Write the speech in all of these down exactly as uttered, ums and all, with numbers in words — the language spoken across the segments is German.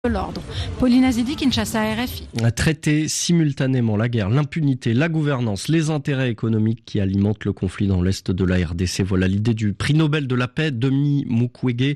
de l'ordre. Pauline Azidi, Kinshasa, R F I. Traiter simultanément la guerre, l'impunité, la gouvernance, les intérêts économiques qui alimentent le conflit dans l'est de la R D C. Voilà l'idée du prix Nobel de la paix, Denis Mukwege,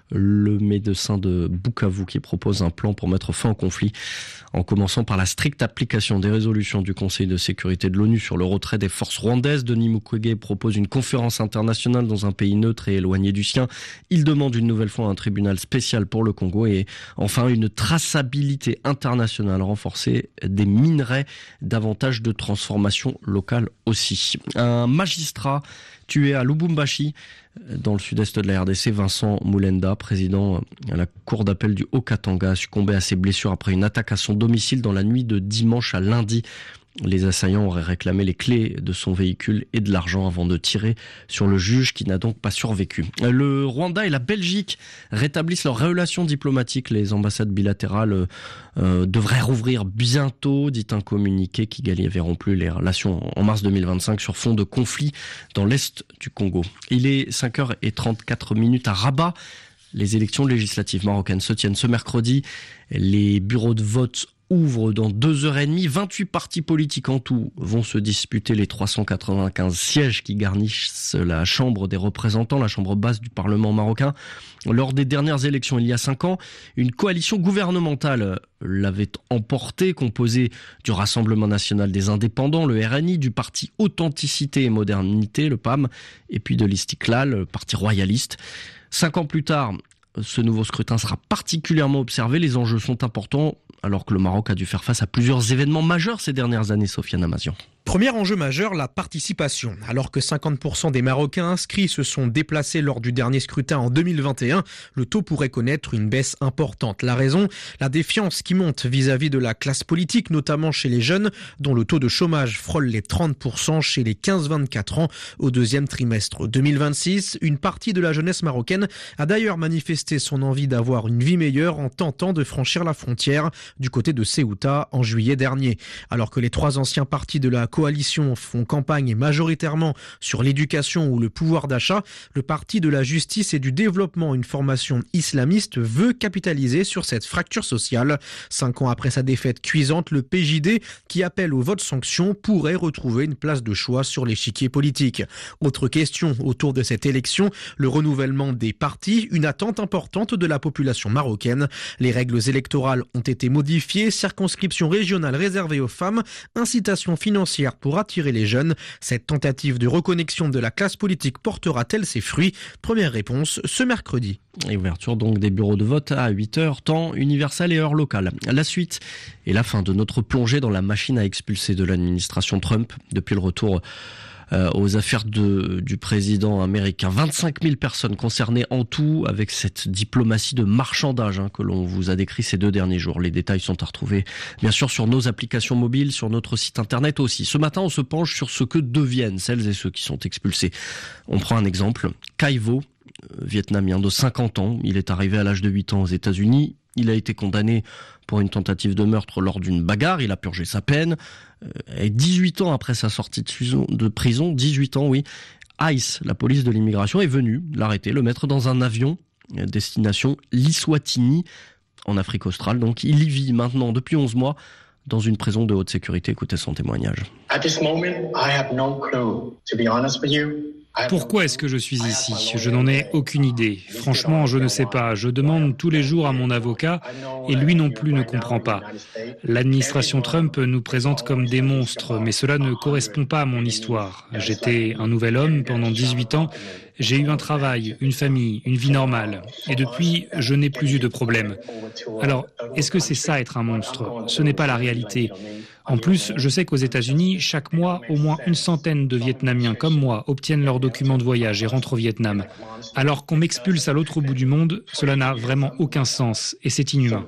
le médecin de Bukavu, qui propose un plan pour mettre fin au conflit, en commençant par la stricte application des résolutions du Conseil de sécurité de l'ONU sur le retrait des forces rwandaises. Denis Mukwege propose une conférence internationale dans un pays neutre et éloigné du sien. Il demande une nouvelle fois un tribunal spécial pour le Congo et enfin une traçabilité internationale renforcée des minerais, davantage de transformation locale aussi. Un magistrat tué à Lubumbashi, dans le sud-est de la R D C, Vincent Moulenda, président à la cour d'appel du Haut-Katanga, a succombé à ses blessures après une attaque à son domicile dans la nuit de dimanche à lundi. Les assaillants auraient réclamé les clés de son véhicule et de l'argent avant de tirer sur le juge qui n'a donc pas survécu. Le Rwanda et la Belgique rétablissent leurs relations diplomatiques. Les ambassades bilatérales euh, devraient rouvrir bientôt, dit un communiqué, qui verront plus les relations en mars deux mille vingt-cinq sur fond de conflit dans l'est du Congo. Il est cinq heures trente-quatre minutes à Rabat. Les élections législatives marocaines se tiennent ce mercredi. Les bureaux de vote ouvre dans deux heures et demie. vingt-huit partis politiques en tout vont se disputer les trois cent quatre-vingt-quinze sièges qui garnissent la Chambre des représentants, la chambre basse du Parlement marocain. Lors des dernières élections, il y a cinq ans, une coalition gouvernementale l'avait emporté, composée du Rassemblement national des indépendants, le R N I, du parti Authenticité et Modernité, le P A M, et puis de l'Istiklal, le parti royaliste. Cinq ans plus tard, ce nouveau scrutin sera particulièrement observé. Les enjeux sont importants, alors que le Maroc a dû faire face à plusieurs événements majeurs ces dernières années, Sofiane Amazian. Premier enjeu majeur, la participation. Alors que cinquante pour cent des Marocains inscrits se sont déplacés lors du dernier scrutin en deux mille vingt et un, le taux pourrait connaître une baisse importante. La raison, la défiance qui monte vis-à-vis de la classe politique, notamment chez les jeunes, dont le taux de chômage frôle les trente pour cent chez les quinze vingt-quatre ans au deuxième trimestre deux mille vingt-six. Une partie de la jeunesse marocaine a d'ailleurs manifesté son envie d'avoir une vie meilleure en tentant de franchir la frontière du côté de Ceuta en juillet dernier. Alors que les trois anciens partis de la coalition font campagne majoritairement sur l'éducation ou le pouvoir d'achat, le parti de la justice et du développement, une formation islamiste, veut capitaliser sur cette fracture sociale. Cinq ans après sa défaite cuisante, le P J D, qui appelle au vote sanction, pourrait retrouver une place de choix sur l'échiquier politique. Autre question autour de cette élection, le renouvellement des partis, une attente importante de la population marocaine. Les règles électorales ont été modifiées, circonscription régionale réservée aux femmes, incitation financière pour attirer les jeunes. Cette tentative de reconnexion de la classe politique portera-t-elle ses fruits ? Première réponse ce mercredi. Et ouverture donc des bureaux de vote à huit heures, temps universel et heure locale. La suite et la fin de notre plongée dans la machine à expulser de l'administration Trump depuis le retour Euh, aux affaires de, du président américain. vingt-cinq mille personnes concernées en tout avec cette diplomatie de marchandage hein, que l'on vous a décrit ces deux derniers jours. Les détails sont à retrouver bien sûr sur nos applications mobiles, sur notre site internet aussi. Ce matin, on se penche sur ce que deviennent celles et ceux qui sont expulsés. On prend un exemple. Cai Vo, vietnamien de cinquante ans. Il est arrivé à l'âge de huit ans aux États-Unis. Il a été condamné pour une tentative de meurtre lors d'une bagarre. Il a purgé sa peine. Et dix-huit ans après sa sortie de prison, dix-huit ans, oui, ICE, la police de l'immigration, est venue l'arrêter, le mettre dans un avion destination l'Eswatini, en Afrique australe. Donc il y vit maintenant depuis onze mois dans une prison de haute sécurité. Écoutez son témoignage. At this moment, I have no clue, to be honest with you. Pourquoi est-ce que je suis ici ? Je n'en ai aucune idée. Franchement, je ne sais pas. Je demande tous les jours à mon avocat et lui non plus ne comprend pas. L'administration Trump nous présente comme des monstres, mais cela ne correspond pas à mon histoire. J'étais un nouvel homme pendant dix-huit ans. J'ai eu un travail, une famille, une vie normale. Et depuis, je n'ai plus eu de problème. Alors, est-ce que c'est ça être un monstre ? Ce n'est pas la réalité. En plus, je sais qu'aux États-Unis, chaque mois, au moins une centaine de Vietnamiens comme moi obtiennent leurs documents de voyage et rentrent au Vietnam. Alors qu'on m'expulse à l'autre bout du monde, cela n'a vraiment aucun sens et c'est inhumain.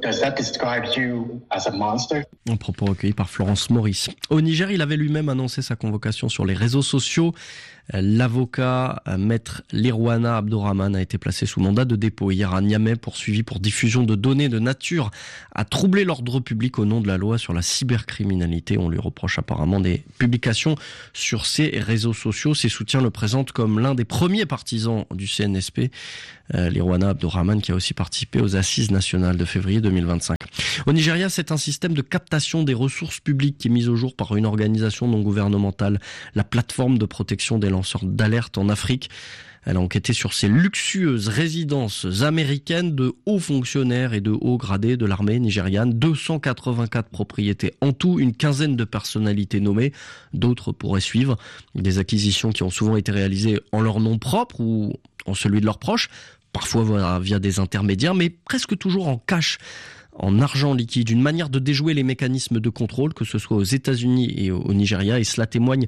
Un propos recueilli par Florence Maurice. Au Niger, il avait lui-même annoncé sa convocation sur les réseaux sociaux. L'avocat maître titre. Lirwana Abdourahmane a été placé sous mandat de dépôt hier à Niamey, poursuivi pour diffusion de données de nature à troubler l'ordre public au nom de la loi sur la cybercriminalité. On lui reproche apparemment des publications sur ses réseaux sociaux. Ses soutiens le présentent comme l'un des premiers partisans du C N S P. Euh, Lirwana Abdourahmane qui a aussi participé aux assises nationales de février deux mille vingt-cinq. Au Nigeria, c'est un système de captation des ressources publiques qui est mis au jour par une organisation non gouvernementale, la plateforme de protection des lanceurs d'alerte en Afrique. Elle a enquêté sur ces luxueuses résidences américaines de hauts fonctionnaires et de hauts gradés de l'armée nigériane. deux cent quatre-vingt-quatre propriétés en tout, une quinzaine de personnalités nommées. D'autres pourraient suivre. Des acquisitions qui ont souvent été réalisées en leur nom propre ou en celui de leurs proches, parfois via des intermédiaires, mais presque toujours en cash, en argent liquide, une manière de déjouer les mécanismes de contrôle, que ce soit aux États-Unis et au Nigeria, et cela témoigne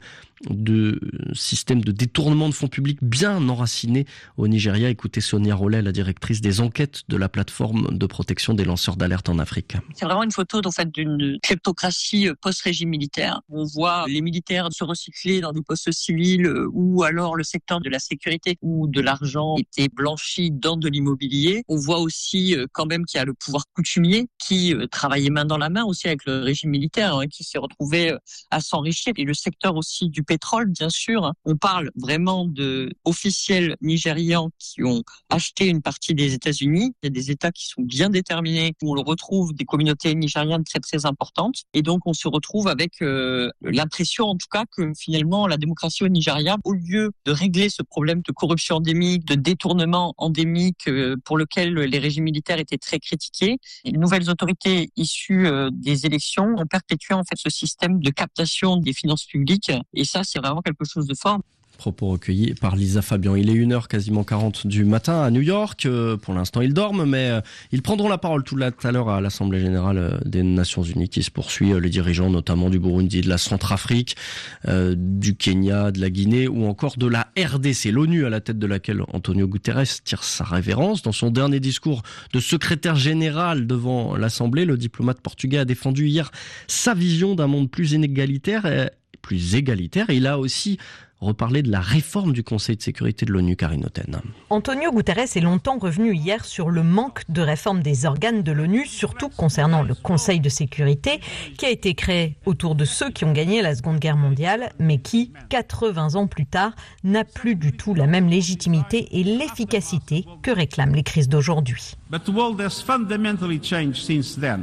de systèmes de détournement de fonds publics bien enracinés au Nigeria. Écoutez Sonia Rollet, la directrice des enquêtes de la plateforme de protection des lanceurs d'alerte en Afrique. C'est vraiment une photo en fait, d'une kleptocratie post-régime militaire. On voit les militaires se recycler dans des postes civils ou alors le secteur de la sécurité où de l'argent était blanchi dans de l'immobilier. On voit aussi quand même qu'il y a le pouvoir coutumier qui travaillait main dans la main aussi avec le régime militaire, hein, qui s'est retrouvé à s'enrichir. Et le secteur aussi du pétrole, bien sûr. On parle vraiment de officiels nigérians qui ont acheté une partie des États-Unis. Il y a des États qui sont bien déterminés, où on le retrouve des communautés nigérianes très très importantes. Et donc on se retrouve avec euh, l'impression, en tout cas, que finalement la démocratie au Nigeria, au lieu de régler ce problème de corruption endémique, de détournement endémique euh, pour lequel les régimes militaires étaient très critiqués, les nouvelles autorités issues euh, des élections ont perpétué en fait ce système de captation des finances publiques. Et ça, c'est vraiment quelque chose de fort. Propos recueillis par Lisa Fabian. Il est une heure quasiment quarante du matin à New York. Pour l'instant, ils dorment, mais ils prendront la parole tout à l'heure à l'Assemblée générale des Nations Unies qui se poursuit. Les dirigeants notamment du Burundi, de la Centrafrique, euh, du Kenya, de la Guinée ou encore de la R D C. L'ONU, à la tête de laquelle Antonio Guterres tire sa révérence. Dans son dernier discours de secrétaire général devant l'Assemblée, le diplomate portugais a défendu hier sa vision d'un monde plus inégalitaire, plus égalitaire. Et il a aussi reparler de la réforme du Conseil de sécurité de l'ONU, Karine Oten. Antonio Guterres est longtemps revenu hier sur le manque de réforme des organes de l'ONU, surtout concernant le Conseil de sécurité, qui a été créé autour de ceux qui ont gagné la Seconde Guerre mondiale, mais qui, quatre-vingts ans plus tard, n'a plus du tout la même légitimité et l'efficacité que réclament les crises d'aujourd'hui. But the world has fundamentally changed since then.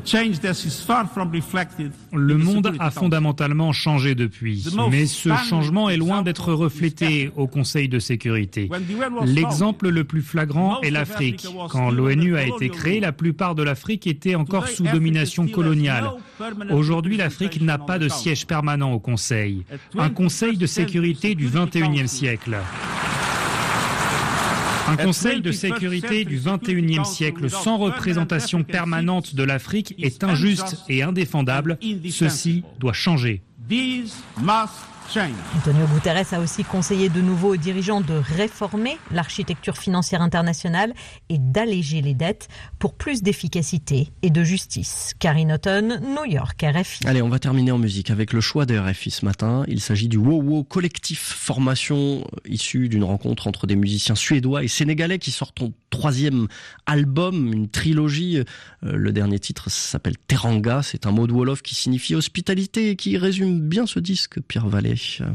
Le monde a fondamentalement changé depuis, mais ce changement est loin d'être reflété au Conseil de sécurité. L'exemple le plus flagrant est l'Afrique. Quand l'ONU a été créée, la plupart de l'Afrique était encore sous domination coloniale. Aujourd'hui, l'Afrique n'a pas de siège permanent au Conseil. Un Conseil de sécurité du vingt et unième siècle. Un Conseil de sécurité du vingt et unième siècle sans représentation permanente de l'Afrique est injuste et indéfendable. Ceci doit changer. Antonio Guterres a aussi conseillé de nouveau aux dirigeants de réformer l'architecture financière internationale et d'alléger les dettes pour plus d'efficacité et de justice. Karine Oten, New York, R F I. Allez, on va terminer en musique avec le choix de R F I ce matin. Il s'agit du Wow Wow Collectif, formation issue d'une rencontre entre des musiciens suédois et sénégalais qui sortent un troisième album, une trilogie. Le dernier titre s'appelle Teranga. C'est un mot de Wolof qui signifie hospitalité et qui résume bien ce disque, Pierre Vallée.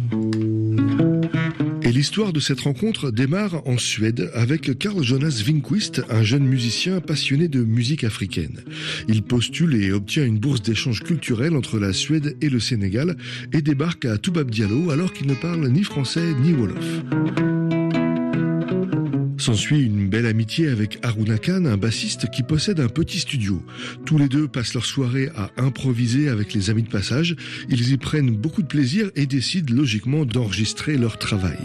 Et l'histoire de cette rencontre démarre en Suède avec Carl Jonas Winquist, un jeune musicien passionné de musique africaine. Il postule et obtient une bourse d'échange culturel entre la Suède et le Sénégal et débarque à Toubab Diallo alors qu'il ne parle ni français ni wolof. S'ensuit une belle amitié avec Haruna Khan, un bassiste qui possède un petit studio. Tous les deux passent leur soirée à improviser avec les amis de passage. Ils y prennent beaucoup de plaisir et décident logiquement d'enregistrer leur travail.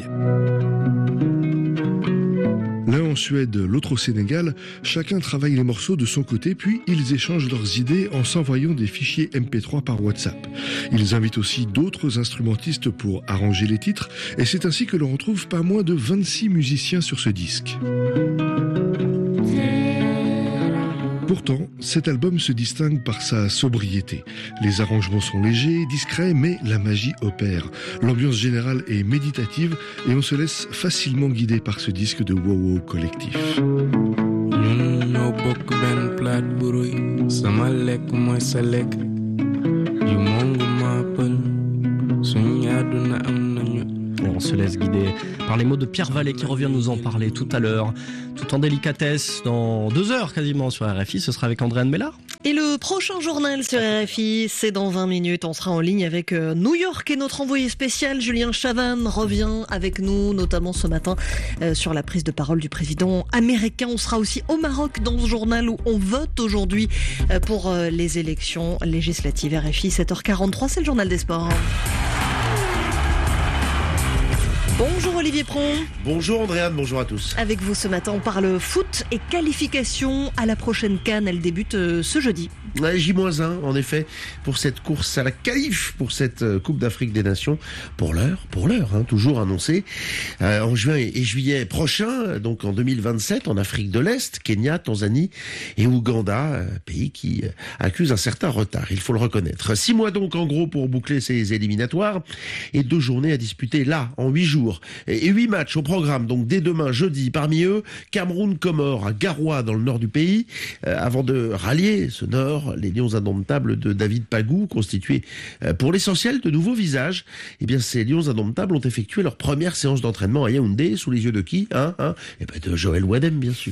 L'un en Suède, l'autre au Sénégal, chacun travaille les morceaux de son côté, puis ils échangent leurs idées en s'envoyant des fichiers M P trois par WhatsApp. Ils invitent aussi d'autres instrumentistes pour arranger les titres, et c'est ainsi que l'on retrouve pas moins de vingt-six musiciens sur ce disque. Pourtant, cet album se distingue par sa sobriété. Les arrangements sont légers, discrets, mais la magie opère. L'ambiance générale est méditative et on se laisse facilement guider par ce disque de Wow Wow Collectif. Et on se laisse guider par les mots de Pierre Vallée qui revient nous en parler tout à l'heure, tout en délicatesse, dans deux heures quasiment sur R F I. Ce sera avec Andréane Mélard. Et le prochain journal sur R F I, c'est dans vingt minutes. On sera en ligne avec New York et notre envoyé spécial Julien Chavannes revient avec nous, notamment ce matin euh, sur la prise de parole du président américain. On sera aussi au Maroc dans ce journal où on vote aujourd'hui euh, pour euh, les élections législatives. R F I, sept heures quarante-trois, c'est le journal des sports. Bonjour Olivier Pron. Bonjour Andréane, bonjour à tous. Avec vous ce matin, on parle foot et qualification à la prochaine CAN. Elle débute euh, ce jeudi. J moins un, en effet, pour cette course à la qualif, pour cette Coupe d'Afrique des Nations. Pour l'heure, pour l'heure, hein, toujours annoncé. Euh, en juin et juillet prochain, donc en deux mille vingt-sept, en Afrique de l'Est, Kenya, Tanzanie et Ouganda, pays qui accuse un certain retard, il faut le reconnaître. Six mois donc, en gros, pour boucler ces éliminatoires et deux journées à disputer là, en huit jours. Et huit matchs au programme, donc dès demain, jeudi. Parmi eux, Cameroun-Comores à Garoua, dans le nord du pays, euh, avant de rallier ce nord, les Lions indomptables de David Pagou, constitués euh, pour l'essentiel de nouveaux visages. Eh bien, ces Lions indomptables ont effectué leur première séance d'entraînement à Yaoundé, sous les yeux de qui hein, hein Eh bien, de Joël Wadem, bien sûr.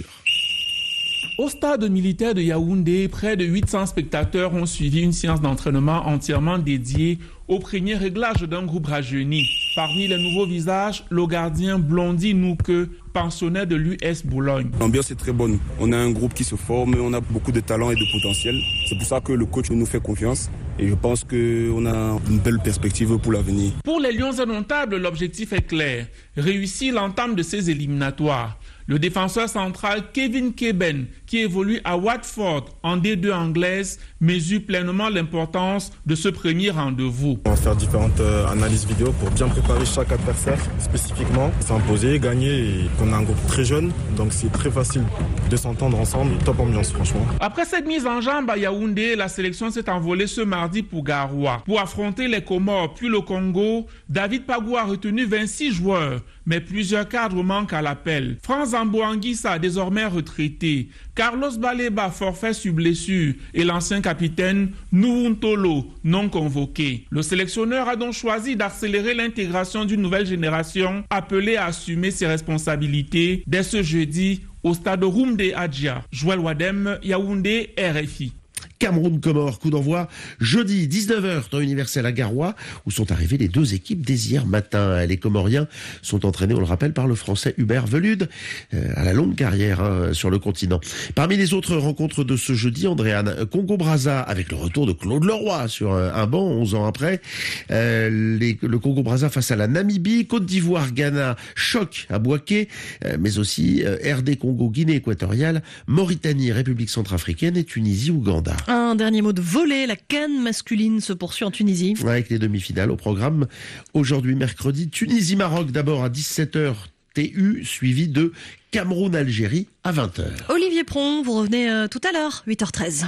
Au stade militaire de Yaoundé, près de huit cents spectateurs ont suivi une séance d'entraînement entièrement dédiée au premier réglage d'un groupe rajeuni. Parmi les nouveaux visages, le gardien Blondie Nouke, pensionnaire de l'U S Boulogne. L'ambiance est très bonne. On a un groupe qui se forme, on a beaucoup de talent et de potentiel. C'est pour ça que le coach nous fait confiance et je pense qu'on a une belle perspective pour l'avenir. Pour les Lions indomptables, l'objectif est clair. Réussir l'entame de ces éliminatoires. Le défenseur central Kevin Keben, qui évolue à Watford en D deux anglaise, mesure pleinement l'importance de ce premier rendez-vous. On va faire différentes euh, analyses vidéo pour bien préparer chaque adversaire spécifiquement, s'imposer, gagner, et qu'on a un groupe très jeune, donc c'est très facile de s'entendre ensemble, top ambiance franchement. Après cette mise en jambe à Yaoundé, la sélection s'est envolée ce mardi pour Garoua. Pour affronter les Comores puis le Congo, David Pagou a retenu vingt-six joueurs, mais plusieurs cadres manquent à l'appel. Franz Ambouanguissa, désormais retraité, Carlos Baleba, forfait sur blessure, et l'ancien capitaine Nountolo, non convoqué. Le sélectionneur a donc choisi d'accélérer l'intégration d'une nouvelle génération appelée à assumer ses responsabilités dès ce jeudi au stade Rumde Adjia. Joël Wadem, Yaoundé, R F I. Cameroun-Comores, coup d'envoi jeudi dix-neuf heures dans Universel à Garoua, où sont arrivées les deux équipes dès hier matin. Les Comoriens sont entraînés, on le rappelle, par le Français Hubert Velude, euh, à la longue carrière hein, sur le continent. Parmi les autres rencontres de ce jeudi, Andréane, Congo-Brazza, avec le retour de Claude Leroy sur euh, un banc, onze ans après. Euh, les, le Congo-Brazza face à la Namibie, Côte d'Ivoire, Ghana, choc à Bouaké, euh, mais aussi euh, R D Congo, Guinée équatoriale, Mauritanie, République centrafricaine et Tunisie, Ouganda. Un dernier mot de volley, la CAN masculine se poursuit en Tunisie. Avec les demi-finales au programme. Aujourd'hui, mercredi, Tunisie-Maroc d'abord à dix-sept heures T U, suivi de Cameroun-Algérie à vingt heures. Olivier Pron, vous revenez euh, tout à l'heure, huit heures treize.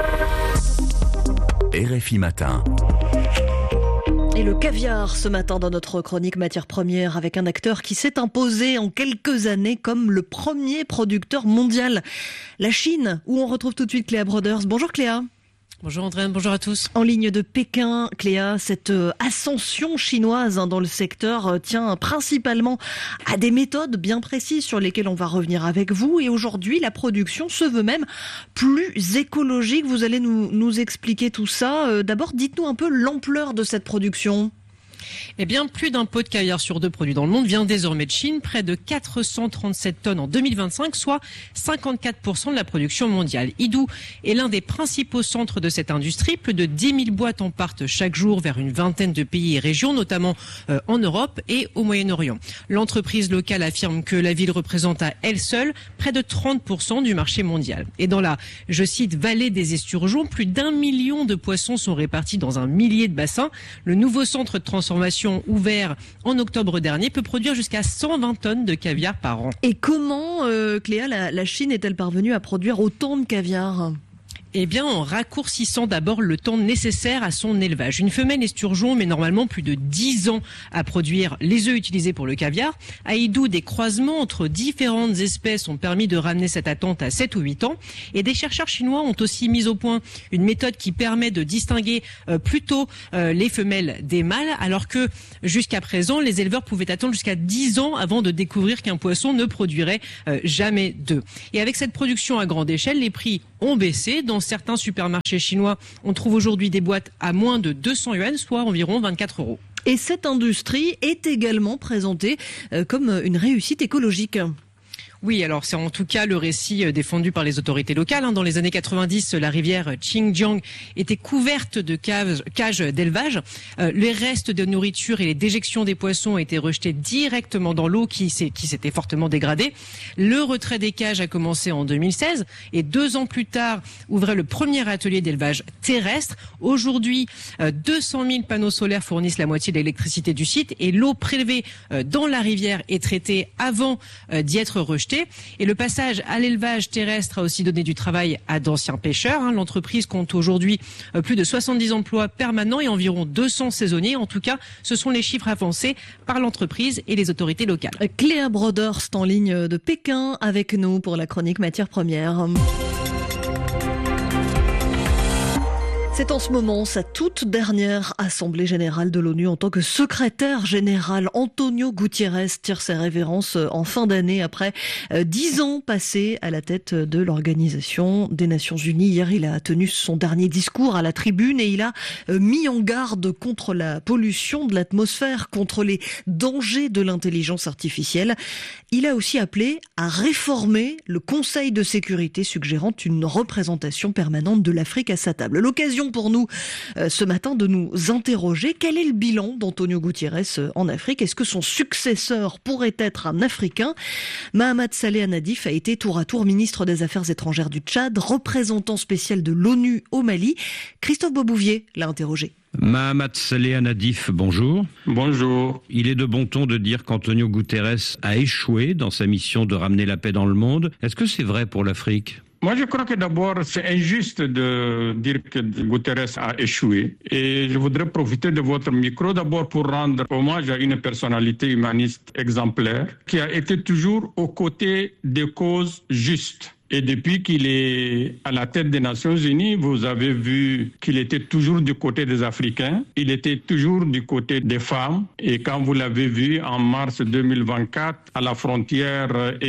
R F I Matin. Et le caviar ce matin dans notre chronique matière première avec un acteur qui s'est imposé en quelques années comme le premier producteur mondial. La Chine, où on retrouve tout de suite Cléa Broders. Bonjour Cléa. Bonjour Andréane, bonjour à tous. En ligne de Pékin, Cléa, cette euh, ascension chinoise hein, dans le secteur euh, tient principalement à des méthodes bien précises sur lesquelles on va revenir avec vous. Et aujourd'hui, la production se veut même plus écologique. Vous allez nous, nous expliquer tout ça. Euh, d'abord, dites-nous un peu l'ampleur de cette production. Eh bien, plus d'un pot de caviar sur deux produit dans le monde vient désormais de Chine, près de quatre cent trente-sept tonnes en deux mille vingt-cinq, soit cinquante-quatre pour cent de la production mondiale. Idou est l'un des principaux centres de cette industrie. Plus de dix mille boîtes en partent chaque jour vers une vingtaine de pays et régions, notamment euh, en Europe et au Moyen-Orient. L'entreprise locale affirme que la ville représente à elle seule près de trente pour cent du marché mondial. Et dans la, je cite, vallée des Esturgeons, plus d'un million de poissons sont répartis dans un millier de bassins. Le nouveau centre de transformation transformation ouvert en octobre dernier peut produire jusqu'à cent vingt tonnes de caviar par an. Et comment, euh, Cléa, la, la Chine est-elle parvenue à produire autant de caviar ? Eh bien, en raccourcissant d'abord le temps nécessaire à son élevage. Une femelle esturgeon met normalement plus de dix ans à produire les œufs utilisés pour le caviar. À Idou, des croisements entre différentes espèces ont permis de ramener cette attente à sept ou huit ans. Et des chercheurs chinois ont aussi mis au point une méthode qui permet de distinguer euh, plus tôt euh, les femelles des mâles, alors que jusqu'à présent, les éleveurs pouvaient attendre jusqu'à dix ans avant de découvrir qu'un poisson ne produirait euh, jamais d'œufs. Et avec cette production à grande échelle, les prix ont baissé. Dans certains supermarchés chinois, on trouve aujourd'hui des boîtes à moins de deux cents yuan, soit environ vingt-quatre euros. Et cette industrie est également présentée euh, comme une réussite écologique. Oui, alors c'est en tout cas le récit défendu par les autorités locales. Dans les années quatre-vingt-dix, la rivière Xinjiang était couverte de cages, cages d'élevage. Euh, les restes de nourriture et les déjections des poissons étaient rejetés directement dans l'eau qui, qui s'était fortement dégradée. Le retrait des cages a commencé en deux mille seize et deux ans plus tard ouvrait le premier atelier d'élevage terrestre. Aujourd'hui, euh, deux cent mille panneaux solaires fournissent la moitié de l'électricité du site et l'eau prélevée euh, dans la rivière est traitée avant euh, d'y être rejetée. Et le passage à l'élevage terrestre a aussi donné du travail à d'anciens pêcheurs. L'entreprise compte aujourd'hui plus de soixante-dix emplois permanents et environ deux cents saisonniers. En tout cas, ce sont les chiffres avancés par l'entreprise et les autorités locales. Cléa Broderst en ligne de Pékin avec nous pour la chronique matières premières. C'est en ce moment sa toute dernière assemblée générale de l'ONU en tant que secrétaire général. Antonio Guterres tire ses révérences en fin d'année après dix ans passés à la tête de l'Organisation des Nations Unies. Hier, il a tenu son dernier discours à la tribune et il a mis en garde contre la pollution de l'atmosphère, contre les dangers de l'intelligence artificielle. Il a aussi appelé à réformer le Conseil de sécurité, suggérant une représentation permanente de l'Afrique à sa table. L'occasion pour nous euh, ce matin de nous interroger. Quel est le bilan d'Antonio Guterres euh, en Afrique? Est-ce que son successeur pourrait être un Africain? Mahamat Saleh Nadif a été tour à tour ministre des Affaires étrangères du Tchad, représentant spécial de l'ONU au Mali. Christophe Beaubouvier l'a interrogé. Mahamat Saleh Nadif, bonjour. Bonjour. Il est de bon ton de dire qu'Antonio Guterres a échoué dans sa mission de ramener la paix dans le monde. Est-ce que c'est vrai pour l'Afrique ? Moi, je crois que d'abord, c'est injuste de dire que Guterres a échoué. Et je voudrais profiter de votre micro d'abord pour rendre hommage à une personnalité humaniste exemplaire qui a été toujours aux côtés des causes justes. Et depuis qu'il est à la tête des Nations Unies, vous avez vu qu'il était toujours du côté des Africains, il était toujours du côté des femmes. Et quand vous l'avez vu en mars deux mille vingt-quatre, à la frontière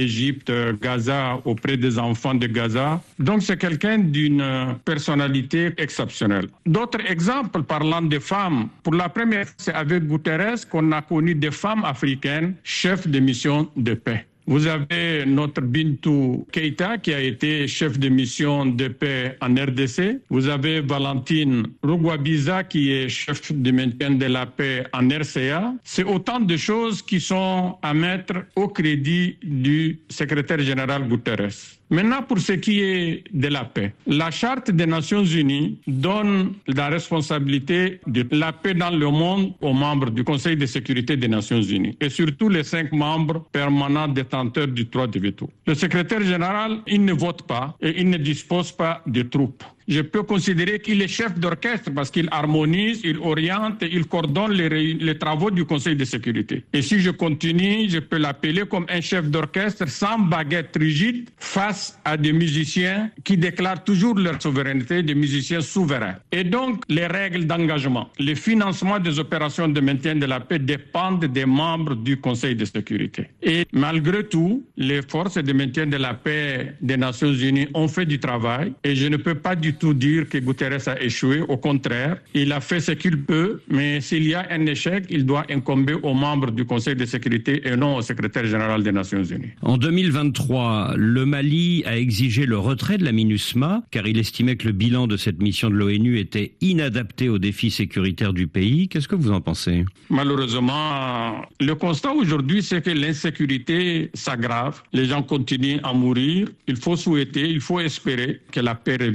Égypte-Gaza, auprès des enfants de Gaza, donc c'est quelqu'un d'une personnalité exceptionnelle. D'autres exemples parlant des femmes, pour la première fois, c'est avec Guterres qu'on a connu des femmes africaines chefs de mission de paix. Vous avez notre Bintou Keïta qui a été chef de mission de paix en R D C. Vous avez Valentine Rugwabiza qui est chef de maintien de la paix en R C A. C'est autant de choses qui sont à mettre au crédit du secrétaire général Guterres. Maintenant, pour ce qui est de la paix, la Charte des Nations Unies donne la responsabilité de la paix dans le monde aux membres du Conseil de sécurité des Nations Unies et surtout les cinq membres permanents détenteurs du droit de veto. Le secrétaire général, il ne vote pas et il ne dispose pas de troupes. Je peux considérer qu'il est chef d'orchestre parce qu'il harmonise, il oriente, il coordonne les, les travaux du Conseil de sécurité. Et si je continue, je peux l'appeler comme un chef d'orchestre sans baguette rigide face à des musiciens qui déclarent toujours leur souveraineté, des musiciens souverains. Et donc, les règles d'engagement, le financement des opérations de maintien de la paix dépendent des membres du Conseil de sécurité. Et malgré tout, les forces de maintien de la paix des Nations Unies ont fait du travail et je ne peux pas du tout dire que Guterres a échoué. Au contraire, il a fait ce qu'il peut, mais s'il y a un échec, il doit incomber aux membres du Conseil de sécurité et non au secrétaire général des Nations Unies. En deux mille vingt-trois, le Mali a exigé le retrait de la MINUSMA, car il estimait que le bilan de cette mission de l'ONU était inadapté aux défis sécuritaires du pays. Qu'est-ce que vous en pensez? Malheureusement, le constat aujourd'hui, c'est que l'insécurité s'aggrave. Les gens continuent à mourir. Il faut souhaiter, il faut espérer que la paix revienne dans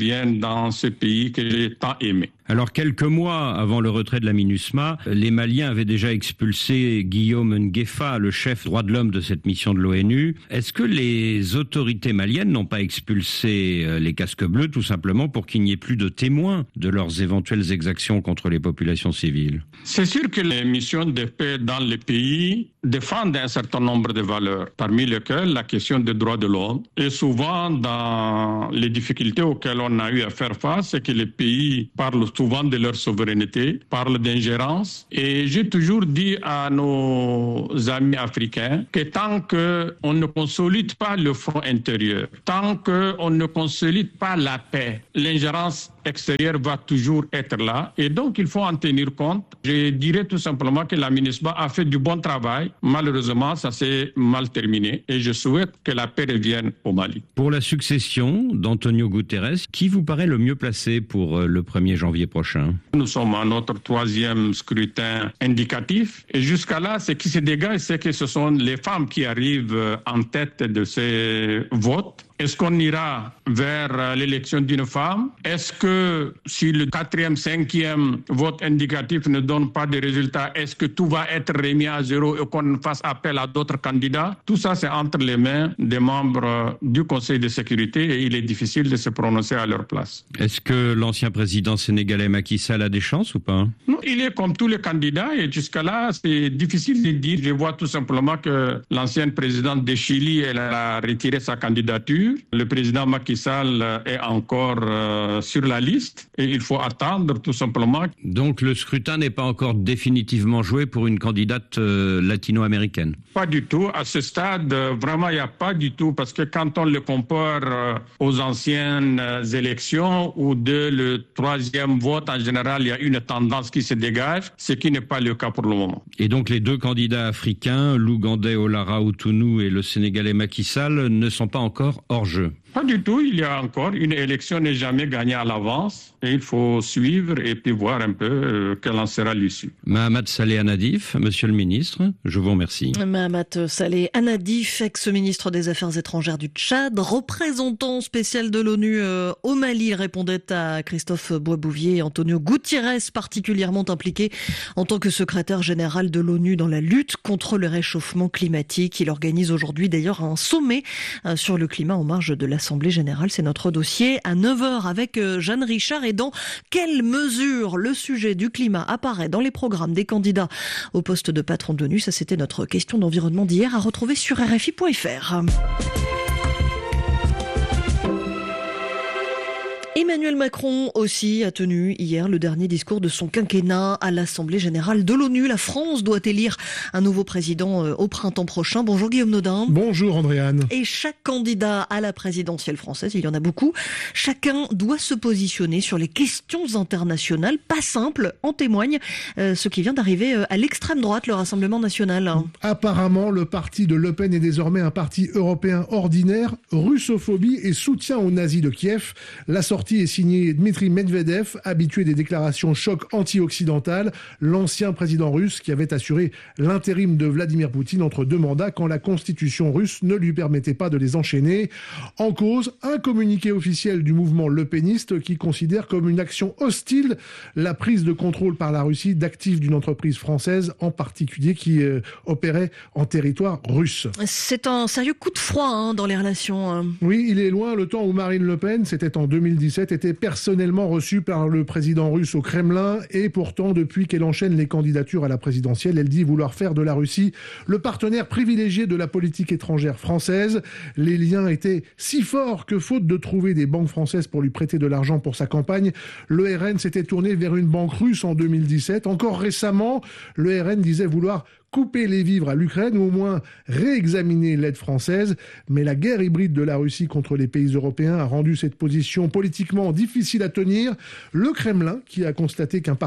dans ce pays que j'ai tant aimé. Alors, quelques mois avant le retrait de la MINUSMA, les Maliens avaient déjà expulsé Guillaume Nguefa, le chef droit de l'homme de cette mission de l'ONU. Est-ce que les autorités maliennes n'ont pas expulsé les casques bleus tout simplement pour qu'il n'y ait plus de témoins de leurs éventuelles exactions contre les populations civiles? C'est sûr que les missions de paix dans les pays défendent un certain nombre de valeurs, parmi lesquelles la question des droits de l'homme. Et souvent, dans les difficultés auxquelles on a eu à faire face, c'est que les pays parlent souvent de leur souveraineté, parlent d'ingérence. Et j'ai toujours dit à nos amis africains que tant qu'on ne consolide pas le front intérieur, tant qu'on ne consolide pas la paix, l'ingérence extérieure va toujours être là. Et donc, il faut en tenir compte. Je dirais tout simplement que la MINUSMA a fait du bon travail. Malheureusement, ça s'est mal terminé. Et je souhaite que la paix revienne au Mali. Pour la succession d'Antonio Guterres, qui vous paraît le mieux placé pour le premier janvier prochain? Nous sommes à notre troisième scrutin indicatif. Et jusqu'à là, ce qui se dégage, c'est que ce sont les femmes qui arrivent en tête de ces votes. Est-ce qu'on ira vers l'élection d'une femme? Est-ce que si le quatrième, cinquième vote indicatif ne donne pas de résultats, est-ce que tout va être remis à zéro et qu'on fasse appel à d'autres candidats? Tout ça, c'est entre les mains des membres du Conseil de sécurité et il est difficile de se prononcer à leur place. Est-ce que l'ancien président sénégalais Macky Sall a des chances ou pas? Non, il est comme tous les candidats et jusqu'à là, c'est difficile de dire. Je vois tout simplement que l'ancienne présidente de Chili, elle a retiré sa candidature. Le président Macky Sall est encore euh, sur la liste et il faut attendre tout simplement. Donc le scrutin n'est pas encore définitivement joué pour une candidate euh, latino-américaine? Pas du tout. À ce stade, euh, vraiment, il n'y a pas du tout parce que quand on le compare euh, aux anciennes euh, élections où de le troisième vote, en général, il y a une tendance qui se dégage, ce qui n'est pas le cas pour le moment. Et donc les deux candidats africains, l'Ougandais Olara Outtounou et le Sénégalais Macky Sall, ne sont pas encore hors jeu? Pas du tout, il y a encore, une élection n'est jamais gagnée à l'avance et il faut suivre et puis voir un peu euh, quelle en sera l'issue. Mahamat Saleh Anadif, monsieur le ministre, je vous remercie. Mahamat Saleh Anadif, ex-ministre des Affaires étrangères du Tchad, représentant spécial de l'ONU euh, au Mali, répondait à Christophe Boisbouvier et Antonio Gutiérrez, particulièrement impliqué en tant que secrétaire général de l'ONU dans la lutte contre le réchauffement climatique. Il organise aujourd'hui d'ailleurs un sommet euh, sur le climat en marge de l'Assemblée générale. C'est notre dossier à neuf heures avec euh, Jeanne Richard. Et dans quelle mesure le sujet du climat apparaît dans les programmes des candidats au poste de patron de l'ONU? Ça, c'était notre question d'environnement d'hier à retrouver sur R F I point F R. Emmanuel Macron aussi a tenu hier le dernier discours de son quinquennat à l'Assemblée générale de l'ONU. La France doit élire un nouveau président au printemps prochain. Bonjour Guillaume Nodin. Bonjour Andréane. Et chaque candidat à la présidentielle française, il y en a beaucoup, chacun doit se positionner sur les questions internationales. Pas simple, en témoigne euh, ce qui vient d'arriver à l'extrême droite, le Rassemblement national. Apparemment, le parti de Le Pen est désormais un parti européen ordinaire, russophobie et soutien aux nazis de Kiev. La sortie est signé Dmitri Medvedev, habitué des déclarations choc anti-occidentales, l'ancien président russe qui avait assuré l'intérim de Vladimir Poutine entre deux mandats quand la constitution russe ne lui permettait pas de les enchaîner. En cause, un communiqué officiel du mouvement lepéniste qui considère comme une action hostile la prise de contrôle par la Russie d'actifs d'une entreprise française, en particulier qui euh, opérait en territoire russe. C'est un sérieux coup de froid hein, dans les relations. Hein. Oui, il est loin le temps où Marine Le Pen, c'était en deux mille dix-sept, était personnellement reçue par le président russe au Kremlin et pourtant, depuis qu'elle enchaîne les candidatures à la présidentielle, elle dit vouloir faire de la Russie le partenaire privilégié de la politique étrangère française. Les liens étaient si forts que, faute de trouver des banques françaises pour lui prêter de l'argent pour sa campagne, le R N s'était tourné vers une banque russe en deux mille dix-sept. Encore récemment, le R N disait vouloir couper les vivres à l'Ukraine ou au moins réexaminer l'aide française. Mais la guerre hybride de la Russie contre les pays européens a rendu cette position politiquement difficile à tenir. Le Kremlin, qui a constaté qu'un parti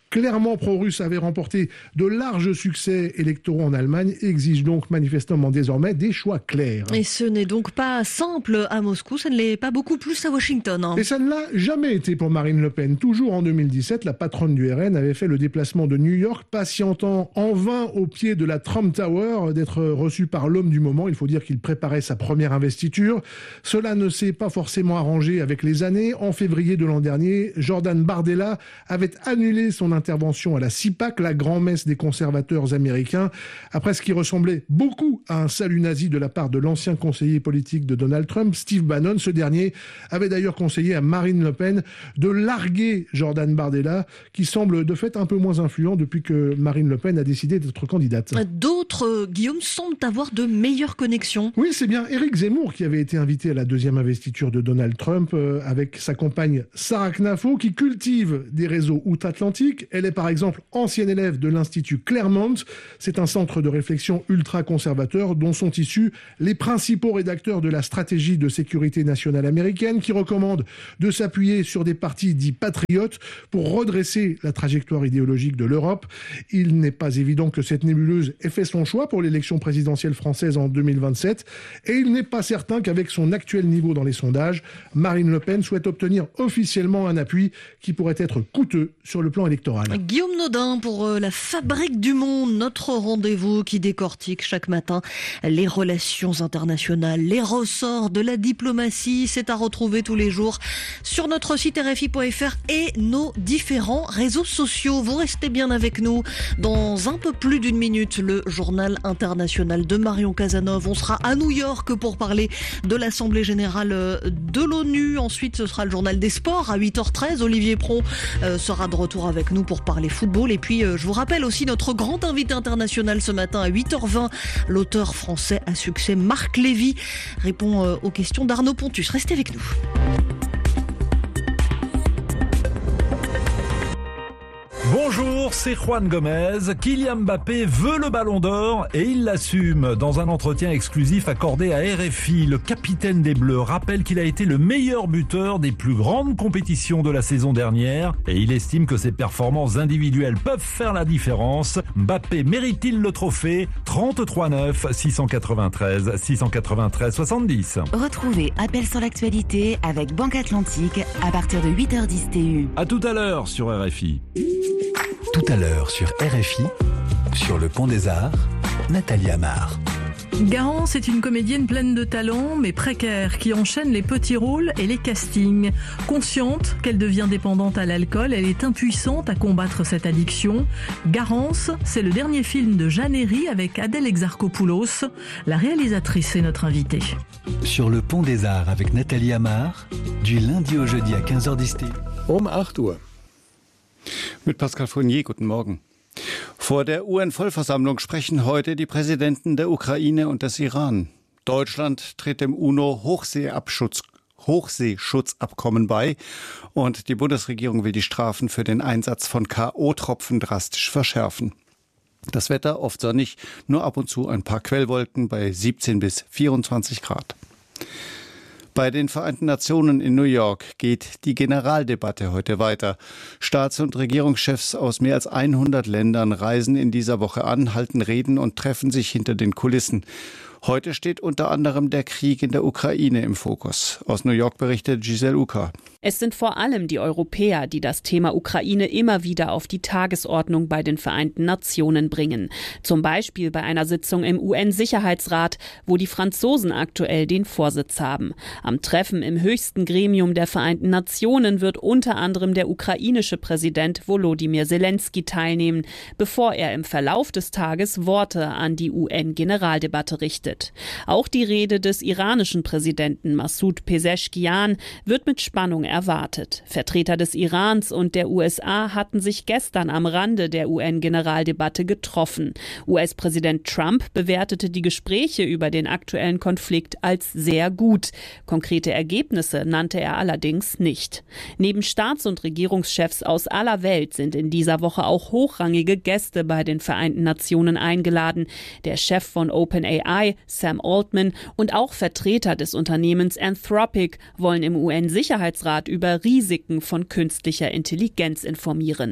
clairement pro-russe avait remporté de larges succès électoraux en Allemagne et exige donc manifestement désormais des choix clairs. Et ce n'est donc pas simple à Moscou, ça ne l'est pas beaucoup plus à Washington. Hein. Et ça ne l'a jamais été pour Marine Le Pen. Toujours en deux mille dix-sept, la patronne du R N avait fait le déplacement de New York, patientant en vain au pied de la Trump Tower d'être reçue par l'homme du moment. Il faut dire qu'il préparait sa première investiture. Cela ne s'est pas forcément arrangé avec les années. En février de l'an dernier, Jordan Bardella avait annulé son intervention à la C PAC, la grand-messe des conservateurs américains, après ce qui ressemblait beaucoup à un salut nazi de la part de l'ancien conseiller politique de Donald Trump, Steve Bannon. Ce dernier avait d'ailleurs conseillé à Marine Le Pen de larguer Jordan Bardella, qui semble de fait un peu moins influent depuis que Marine Le Pen a décidé d'être candidate. D'autres, Guillaume, semblent avoir de meilleures connexions. Oui, c'est bien Éric Zemmour qui avait été invité à la deuxième investiture de Donald Trump euh, avec sa compagne Sarah Knafo, qui cultive des réseaux outre-Atlantique. Elle est par exemple ancienne élève de l'Institut Claremont. C'est un centre de réflexion ultra-conservateur dont sont issus les principaux rédacteurs de la stratégie de sécurité nationale américaine, qui recommande de s'appuyer sur des partis dits patriotes pour redresser la trajectoire idéologique de l'Europe. Il n'est pas évident que cette nébuleuse ait fait son choix pour l'élection présidentielle française en deux mille vingt-sept, et il n'est pas certain qu'avec son actuel niveau dans les sondages, Marine Le Pen souhaite obtenir officiellement un appui qui pourrait être coûteux sur le plan électoral. Guillaume Nodin pour la Fabrique du Monde, notre rendez-vous qui décortique chaque matin les relations internationales, les ressorts de la diplomatie. C'est à retrouver tous les jours sur notre site R F I point F R et nos différents réseaux sociaux. Vous restez bien avec nous. Dans un peu plus d'une minute, le journal international de Marion Cazeneuve. On sera à New York pour parler de l'Assemblée générale de l'ONU. Ensuite, ce sera le journal des sports à huit heures treize. Olivier Pron euh, sera de retour avec nous pour parler football. Et puis, euh, je vous rappelle aussi notre grand invité international ce matin à huit heures vingt. L'auteur français à succès Marc Lévy répond euh, aux questions d'Arnaud Pontus. Restez avec nous. Bonjour, c'est Juan Gomez. Kylian Mbappé veut le ballon d'or et il l'assume. Dans un entretien exclusif accordé à R F I, le capitaine des Bleus rappelle qu'il a été le meilleur buteur des plus grandes compétitions de la saison dernière et il estime que ses performances individuelles peuvent faire la différence. Mbappé mérite-t-il le trophée? trente-trois neuf, six cent quatre-vingt-treize, six cent quatre-vingt-treize, soixante-dix. Retrouvez Appel sur l'actualité avec Banque Atlantique à partir de huit heures dix T U. À tout à l'heure sur R F I. Tout à l'heure sur R F I, sur le Pont des Arts, Nathalie Amar. Garance est une comédienne pleine de talent, mais précaire, qui enchaîne les petits rôles et les castings. Consciente qu'elle devient dépendante à l'alcool, elle est impuissante à combattre cette addiction. Garance, c'est le dernier film de Jeanne Herry avec Adèle Exarchopoulos. La réalisatrice est notre invitée. Sur le Pont des Arts avec Nathalie Amar, du lundi au jeudi à quinze heures dix. Um acht Uhr. Mit Pascal Fournier, guten Morgen. Vor der U N-Vollversammlung sprechen heute die Präsidenten der Ukraine und des Iran. Deutschland tritt dem UNO-Hochseeabschutz Hochseeschutzabkommen bei und die Bundesregierung will die Strafen für den Einsatz von K O-Tropfen drastisch verschärfen. Das Wetter oft sonnig, nur ab und zu ein paar Quellwolken bei siebzehn bis vierundzwanzig Grad. Bei den Vereinten Nationen in New York geht die Generaldebatte heute weiter. Staats- und Regierungschefs aus mehr als hundert Ländern reisen in dieser Woche an, halten Reden und treffen sich hinter den Kulissen. Heute steht unter anderem der Krieg in der Ukraine im Fokus. Aus New York berichtet Giselle Uka. Es sind vor allem die Europäer, die das Thema Ukraine immer wieder auf die Tagesordnung bei den Vereinten Nationen bringen. Zum Beispiel bei einer Sitzung im U N-Sicherheitsrat, wo die Franzosen aktuell den Vorsitz haben. Am Treffen im höchsten Gremium der Vereinten Nationen wird unter anderem der ukrainische Präsident Volodymyr Zelensky teilnehmen, bevor er im Verlauf des Tages Worte an die U N-Generaldebatte richtet. Auch die Rede des iranischen Präsidenten Massoud Pezeshkian wird mit Spannung erwartet. Vertreter des Irans und der U S A hatten sich gestern am Rande der U N-Generaldebatte getroffen. U S-Präsident Trump bewertete die Gespräche über den aktuellen Konflikt als sehr gut. Konkrete Ergebnisse nannte er allerdings nicht. Neben Staats- und Regierungschefs aus aller Welt sind in dieser Woche auch hochrangige Gäste bei den Vereinten Nationen eingeladen. Der Chef von OpenAI, Sam Altman, und auch Vertreter des Unternehmens Anthropic wollen im U N-Sicherheitsrat über Risiken von künstlicher Intelligenz informieren.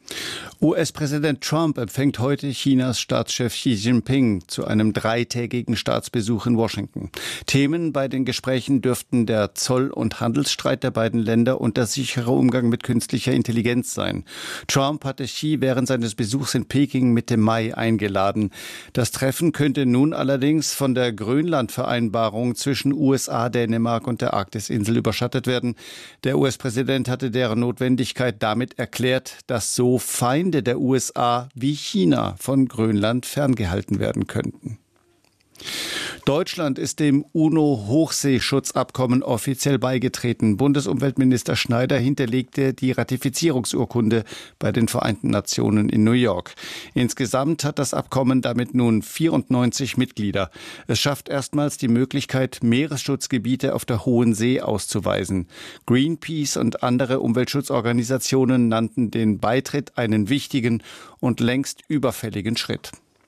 U S-Präsident Trump empfängt heute Chinas Staatschef Xi Jinping zu einem dreitägigen Staatsbesuch in Washington. Themen bei den Gesprächen dürften der Zoll- und Handelsstreit der beiden Länder und der sichere Umgang mit künstlicher Intelligenz sein. Trump hatte Xi während seines Besuchs in Peking Mitte Mai eingeladen. Das Treffen könnte nun allerdings von der Grönland-Vereinbarung zwischen U S A, Dänemark und der Arktisinsel überschattet werden. Der U S-Präsident hatte deren Notwendigkeit damit erklärt, dass so Feinde der U S A wie China von Grönland ferngehalten werden könnten. Deutschland ist dem UNO-Hochseeschutzabkommen offiziell beigetreten. Bundesumweltminister Schneider hinterlegte die Ratifizierungsurkunde bei den Vereinten Nationen in New York. Insgesamt hat das Abkommen damit nun vierundneunzig Mitglieder. Es schafft erstmals die Möglichkeit, Meeresschutzgebiete auf der Hohen See auszuweisen. Greenpeace und andere Umweltschutzorganisationen nannten den Beitritt einen wichtigen und längst überfälligen Schritt.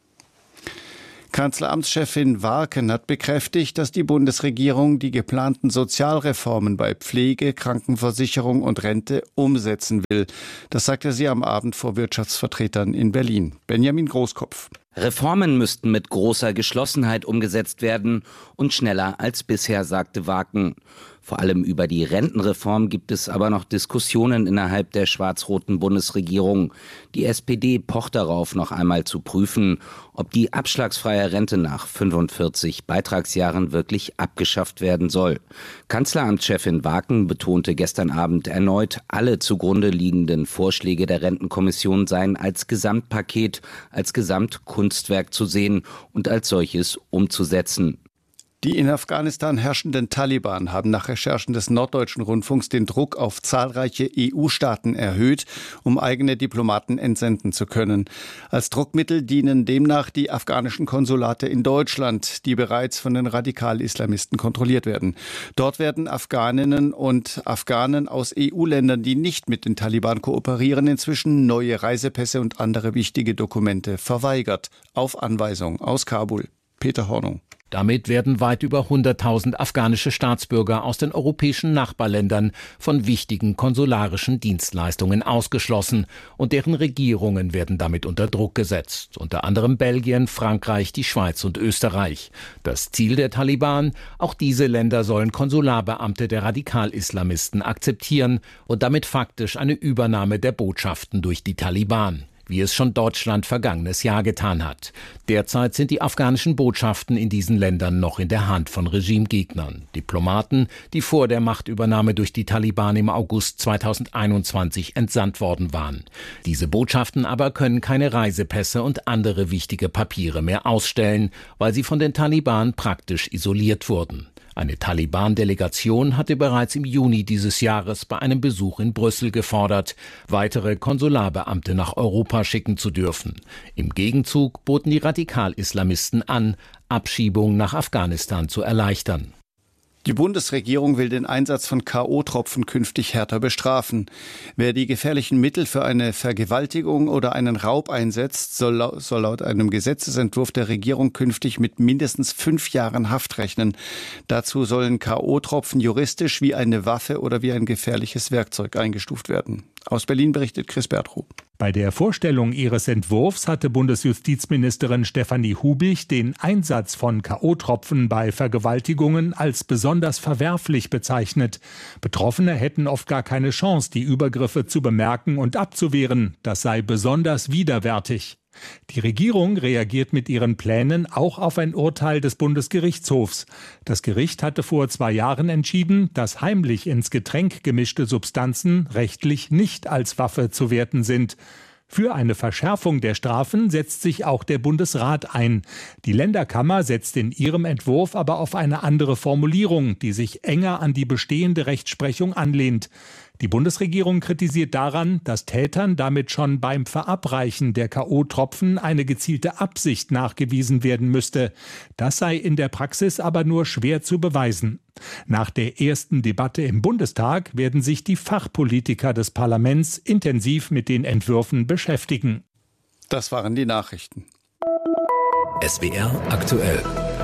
Kanzleramtschefin Warken hat bekräftigt, dass die Bundesregierung die geplanten Sozialreformen bei Pflege, Krankenversicherung und Rente umsetzen will. Das sagte sie am Abend vor Wirtschaftsvertretern in Berlin. Benjamin Großkopf. Reformen müssten mit großer Geschlossenheit umgesetzt werden und schneller als bisher, sagte Warken. Vor allem über die Rentenreform gibt es aber noch Diskussionen innerhalb der schwarz-roten Bundesregierung. Die S P D pocht darauf, noch einmal zu prüfen, ob die abschlagsfreie Rente nach fünfundvierzig Beitragsjahren wirklich abgeschafft werden soll. Kanzleramtschefin Warken betonte gestern Abend erneut, alle zugrunde liegenden Vorschläge der Rentenkommission seien als Gesamtpaket, als Gesamtkunstwerk zu sehen und als solches umzusetzen. Die in Afghanistan herrschenden Taliban haben nach Recherchen des Norddeutschen Rundfunks den Druck auf zahlreiche E U-Staaten erhöht, um eigene Diplomaten entsenden zu können. Als Druckmittel dienen demnach die afghanischen Konsulate in Deutschland, die bereits von den Radikal-Islamisten kontrolliert werden. Dort werden Afghaninnen und Afghanen aus E U-Ländern, die nicht mit den Taliban kooperieren, inzwischen neue Reisepässe und andere wichtige Dokumente verweigert. Auf Anweisung aus Kabul. Peter Hornung. Damit werden weit über hunderttausend afghanische Staatsbürger aus den europäischen Nachbarländern von wichtigen konsularischen Dienstleistungen ausgeschlossen und deren Regierungen werden damit unter Druck gesetzt, unter anderem Belgien, Frankreich, die Schweiz und Österreich. Das Ziel der Taliban: Auch diese Länder sollen Konsularbeamte der Radikal-Islamisten akzeptieren und damit faktisch eine Übernahme der Botschaften durch die Taliban, wie es schon Deutschland vergangenes Jahr getan hat. Derzeit sind die afghanischen Botschaften in diesen Ländern noch in der Hand von Regimegegnern. Diplomaten, die vor der Machtübernahme durch die Taliban im August zweitausendeinundzwanzig entsandt worden waren. Diese Botschaften aber können keine Reisepässe und andere wichtige Papiere mehr ausstellen, weil sie von den Taliban praktisch isoliert wurden. Eine Taliban-Delegation hatte bereits im Juni dieses Jahres bei einem Besuch in Brüssel gefordert, weitere Konsularbeamte nach Europa schicken zu dürfen. Im Gegenzug boten die Radikal-Islamisten an, Abschiebung nach Afghanistan zu erleichtern. Die Bundesregierung will den Einsatz von K O-Tropfen künftig härter bestrafen. Wer die gefährlichen Mittel für eine Vergewaltigung oder einen Raub einsetzt, soll laut, soll laut einem Gesetzesentwurf der Regierung künftig mit mindestens fünf Jahren Haft rechnen. Dazu sollen K O-Tropfen juristisch wie eine Waffe oder wie ein gefährliches Werkzeug eingestuft werden. Aus Berlin berichtet Chris Bertrow. Bei der Vorstellung ihres Entwurfs hatte Bundesjustizministerin Stefanie Hubig den Einsatz von K O-Tropfen bei Vergewaltigungen als besonders verwerflich bezeichnet. Betroffene hätten oft gar keine Chance, die Übergriffe zu bemerken und abzuwehren. Das sei besonders widerwärtig. Die Regierung reagiert mit ihren Plänen auch auf ein Urteil des Bundesgerichtshofs. Das Gericht hatte vor zwei Jahren entschieden, dass heimlich ins Getränk gemischte Substanzen rechtlich nicht als Waffe zu werten sind. Für eine Verschärfung der Strafen setzt sich auch der Bundesrat ein. Die Länderkammer setzt in ihrem Entwurf aber auf eine andere Formulierung, die sich enger an die bestehende Rechtsprechung anlehnt. Die Bundesregierung kritisiert daran, dass Tätern damit schon beim Verabreichen der K O-Tropfen eine gezielte Absicht nachgewiesen werden müsste. Das sei in der Praxis aber nur schwer zu beweisen. Nach der ersten Debatte im Bundestag werden sich die Fachpolitiker des Parlaments intensiv mit den Entwürfen beschäftigen. Das waren die Nachrichten. S W R aktuell.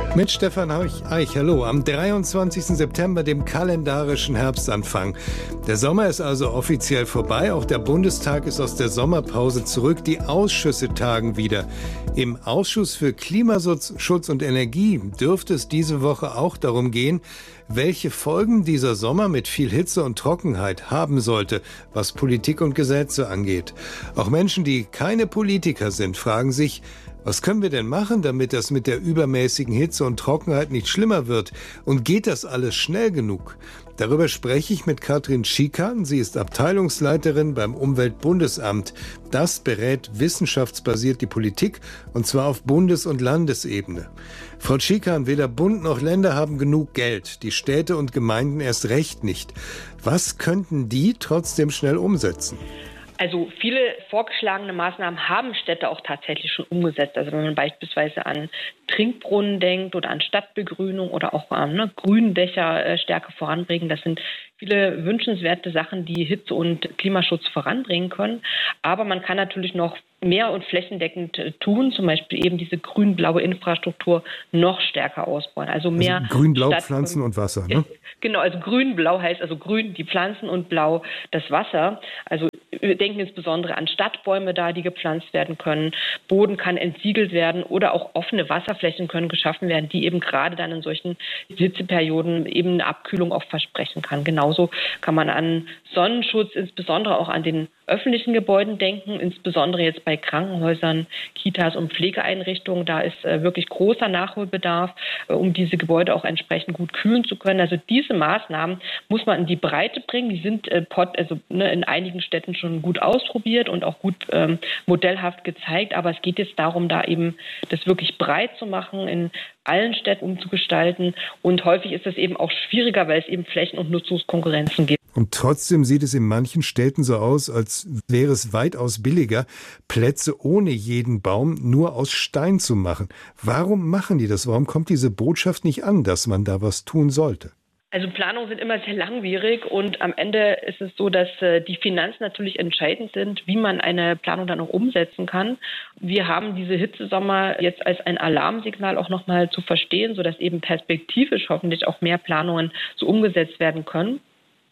Mit Stefan Eich, hallo, am dreiundzwanzigsten September, dem kalendarischen Herbstanfang. Der Sommer ist also offiziell vorbei, auch der Bundestag ist aus der Sommerpause zurück, die Ausschüsse tagen wieder. Im Ausschuss für Klimaschutz Schutz und Energie dürfte es diese Woche auch darum gehen, welche Folgen dieser Sommer mit viel Hitze und Trockenheit haben sollte, was Politik und Gesetze angeht. Auch Menschen, die keine Politiker sind, fragen sich, was können wir denn machen, damit das mit der übermäßigen Hitze und Trockenheit nicht schlimmer wird? Und geht das alles schnell genug? Darüber spreche ich mit Katrin Schikan. Sie ist Abteilungsleiterin beim Umweltbundesamt. Das berät wissenschaftsbasiert die Politik, und zwar auf Bundes- und Landesebene. Frau Schikan, weder Bund noch Länder haben genug Geld, die Städte und Gemeinden erst recht nicht. Was könnten die trotzdem schnell umsetzen? Also viele vorgeschlagene Maßnahmen haben Städte auch tatsächlich schon umgesetzt. Also wenn man beispielsweise an Trinkbrunnen denkt oder an Stadtbegrünung oder auch an ne, Gründächer äh, stärker voranbringen, das sind viele wünschenswerte Sachen, die Hitze- und Klimaschutz voranbringen können. Aber man kann natürlich noch mehr und flächendeckend tun, zum Beispiel eben diese grün-blaue Infrastruktur noch stärker ausbauen. Also mehr also grün-blau Stadt- Pflanzen und Wasser, ne? Genau, also grün-blau heißt also grün die Pflanzen und blau das Wasser. Also wir denken insbesondere an Stadtbäume da, die gepflanzt werden können. Boden kann entsiegelt werden oder auch offene Wasserflächen können geschaffen werden, die eben gerade dann in solchen Hitzeperioden eben eine Abkühlung auch versprechen kann. Genauso kann man an Sonnenschutz, insbesondere auch an den öffentlichen Gebäuden denken, insbesondere jetzt bei Krankenhäusern, Kitas und Pflegeeinrichtungen. Da ist äh, wirklich großer Nachholbedarf, äh, um diese Gebäude auch entsprechend gut kühlen zu können. Also diese Maßnahmen muss man in die Breite bringen. Die sind äh, pot, also, ne, in einigen Städten schon gut ausprobiert und auch gut ähm, modellhaft gezeigt. Aber es geht jetzt darum, da eben das wirklich breit zu machen, in allen Städten umzugestalten. Und häufig ist das eben auch schwieriger, weil es eben Flächen- und Nutzungskonkurrenzen gibt. Und trotzdem sieht es in manchen Städten so aus, als wäre es weitaus billiger, Plätze ohne jeden Baum nur aus Stein zu machen. Warum machen die das? Warum kommt diese Botschaft nicht an, dass man da was tun sollte? Also Planungen sind immer sehr langwierig und am Ende ist es so, dass äh, die Finanzen natürlich entscheidend sind, wie man eine Planung dann auch umsetzen kann. Wir haben diese Hitzesommer jetzt als ein Alarmsignal auch nochmal zu verstehen, sodass eben perspektivisch hoffentlich auch mehr Planungen so umgesetzt werden können.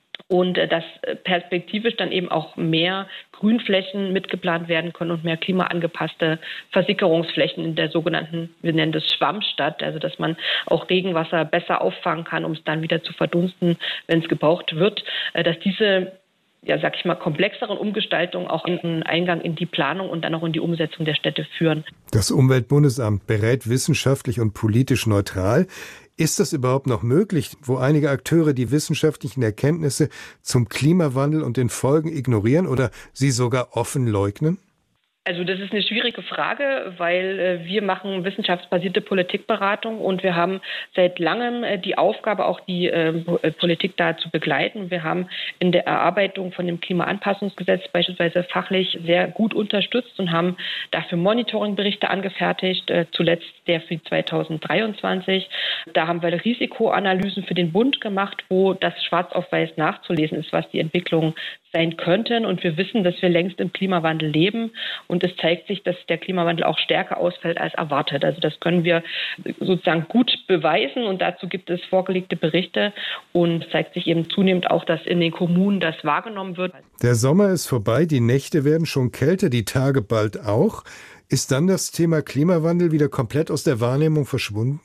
Und dass perspektivisch dann eben auch mehr Grünflächen mitgeplant werden können und mehr klimaangepasste Versickerungsflächen in der sogenannten, wir nennen das Schwammstadt, also dass man auch Regenwasser besser auffangen kann, um es dann wieder zu verdunsten, wenn es gebraucht wird, dass diese, ja, sag ich mal, komplexeren Umgestaltungen auch einen Eingang in die Planung und dann auch in die Umsetzung der Städte führen. Das Umweltbundesamt berät wissenschaftlich und politisch neutral. Ist das überhaupt noch möglich, wo einige Akteure die wissenschaftlichen Erkenntnisse zum Klimawandel und den Folgen ignorieren oder sie sogar offen leugnen? Also das ist eine schwierige Frage, weil äh, wir machen wissenschaftsbasierte Politikberatung und wir haben seit langem äh, die Aufgabe, auch die äh, Politik da zu begleiten. Wir haben in der Erarbeitung von dem Klimaanpassungsgesetz beispielsweise fachlich sehr gut unterstützt und haben dafür Monitoringberichte angefertigt, äh, zuletzt der für zweitausenddreiundzwanzig. Da haben wir Risikoanalysen für den Bund gemacht, wo das schwarz auf weiß nachzulesen ist, was die Entwicklung sein könnten. Und wir wissen, dass wir längst im Klimawandel leben. Und es zeigt sich, dass der Klimawandel auch stärker ausfällt als erwartet. Also das können wir sozusagen gut beweisen. Und dazu gibt es vorgelegte Berichte. Und es zeigt sich eben zunehmend auch, dass in den Kommunen das wahrgenommen wird. Der Sommer ist vorbei. Die Nächte werden schon kälter, die Tage bald auch. Ist dann das Thema Klimawandel wieder komplett aus der Wahrnehmung verschwunden?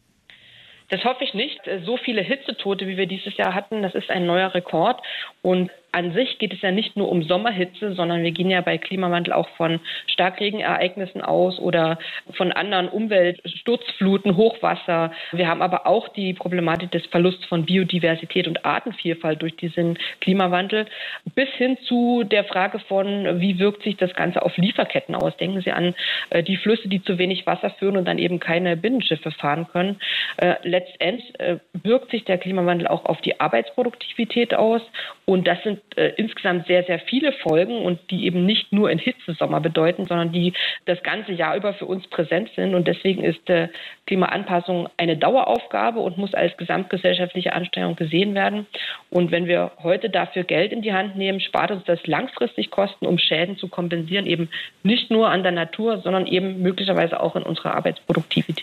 Das hoffe ich nicht. So viele Hitzetote, wie wir dieses Jahr hatten, das ist ein neuer Rekord. Und an sich geht es ja nicht nur um Sommerhitze, sondern wir gehen ja bei Klimawandel auch von Starkregenereignissen aus oder von anderen Umweltsturzfluten, Hochwasser. Wir haben aber auch die Problematik des Verlusts von Biodiversität und Artenvielfalt durch diesen Klimawandel, bis hin zu der Frage von, wie wirkt sich das Ganze auf Lieferketten aus? Denken Sie an äh, die Flüsse, die zu wenig Wasser führen und dann eben keine Binnenschiffe fahren können. Äh, letztendlich äh, wirkt sich der Klimawandel auch auf die Arbeitsproduktivität aus. Und das sind äh, insgesamt sehr, sehr viele Folgen und die eben nicht nur in Hitzesommer bedeuten, sondern die das ganze Jahr über für uns präsent sind. Und deswegen ist äh, Klimaanpassung eine Daueraufgabe und muss als gesamtgesellschaftliche Anstrengung gesehen werden. Und wenn wir heute dafür Geld in die Hand nehmen, spart uns das langfristig Kosten, um Schäden zu kompensieren, eben nicht nur an der Natur, sondern eben möglicherweise auch in unserer Arbeitsproduktivität.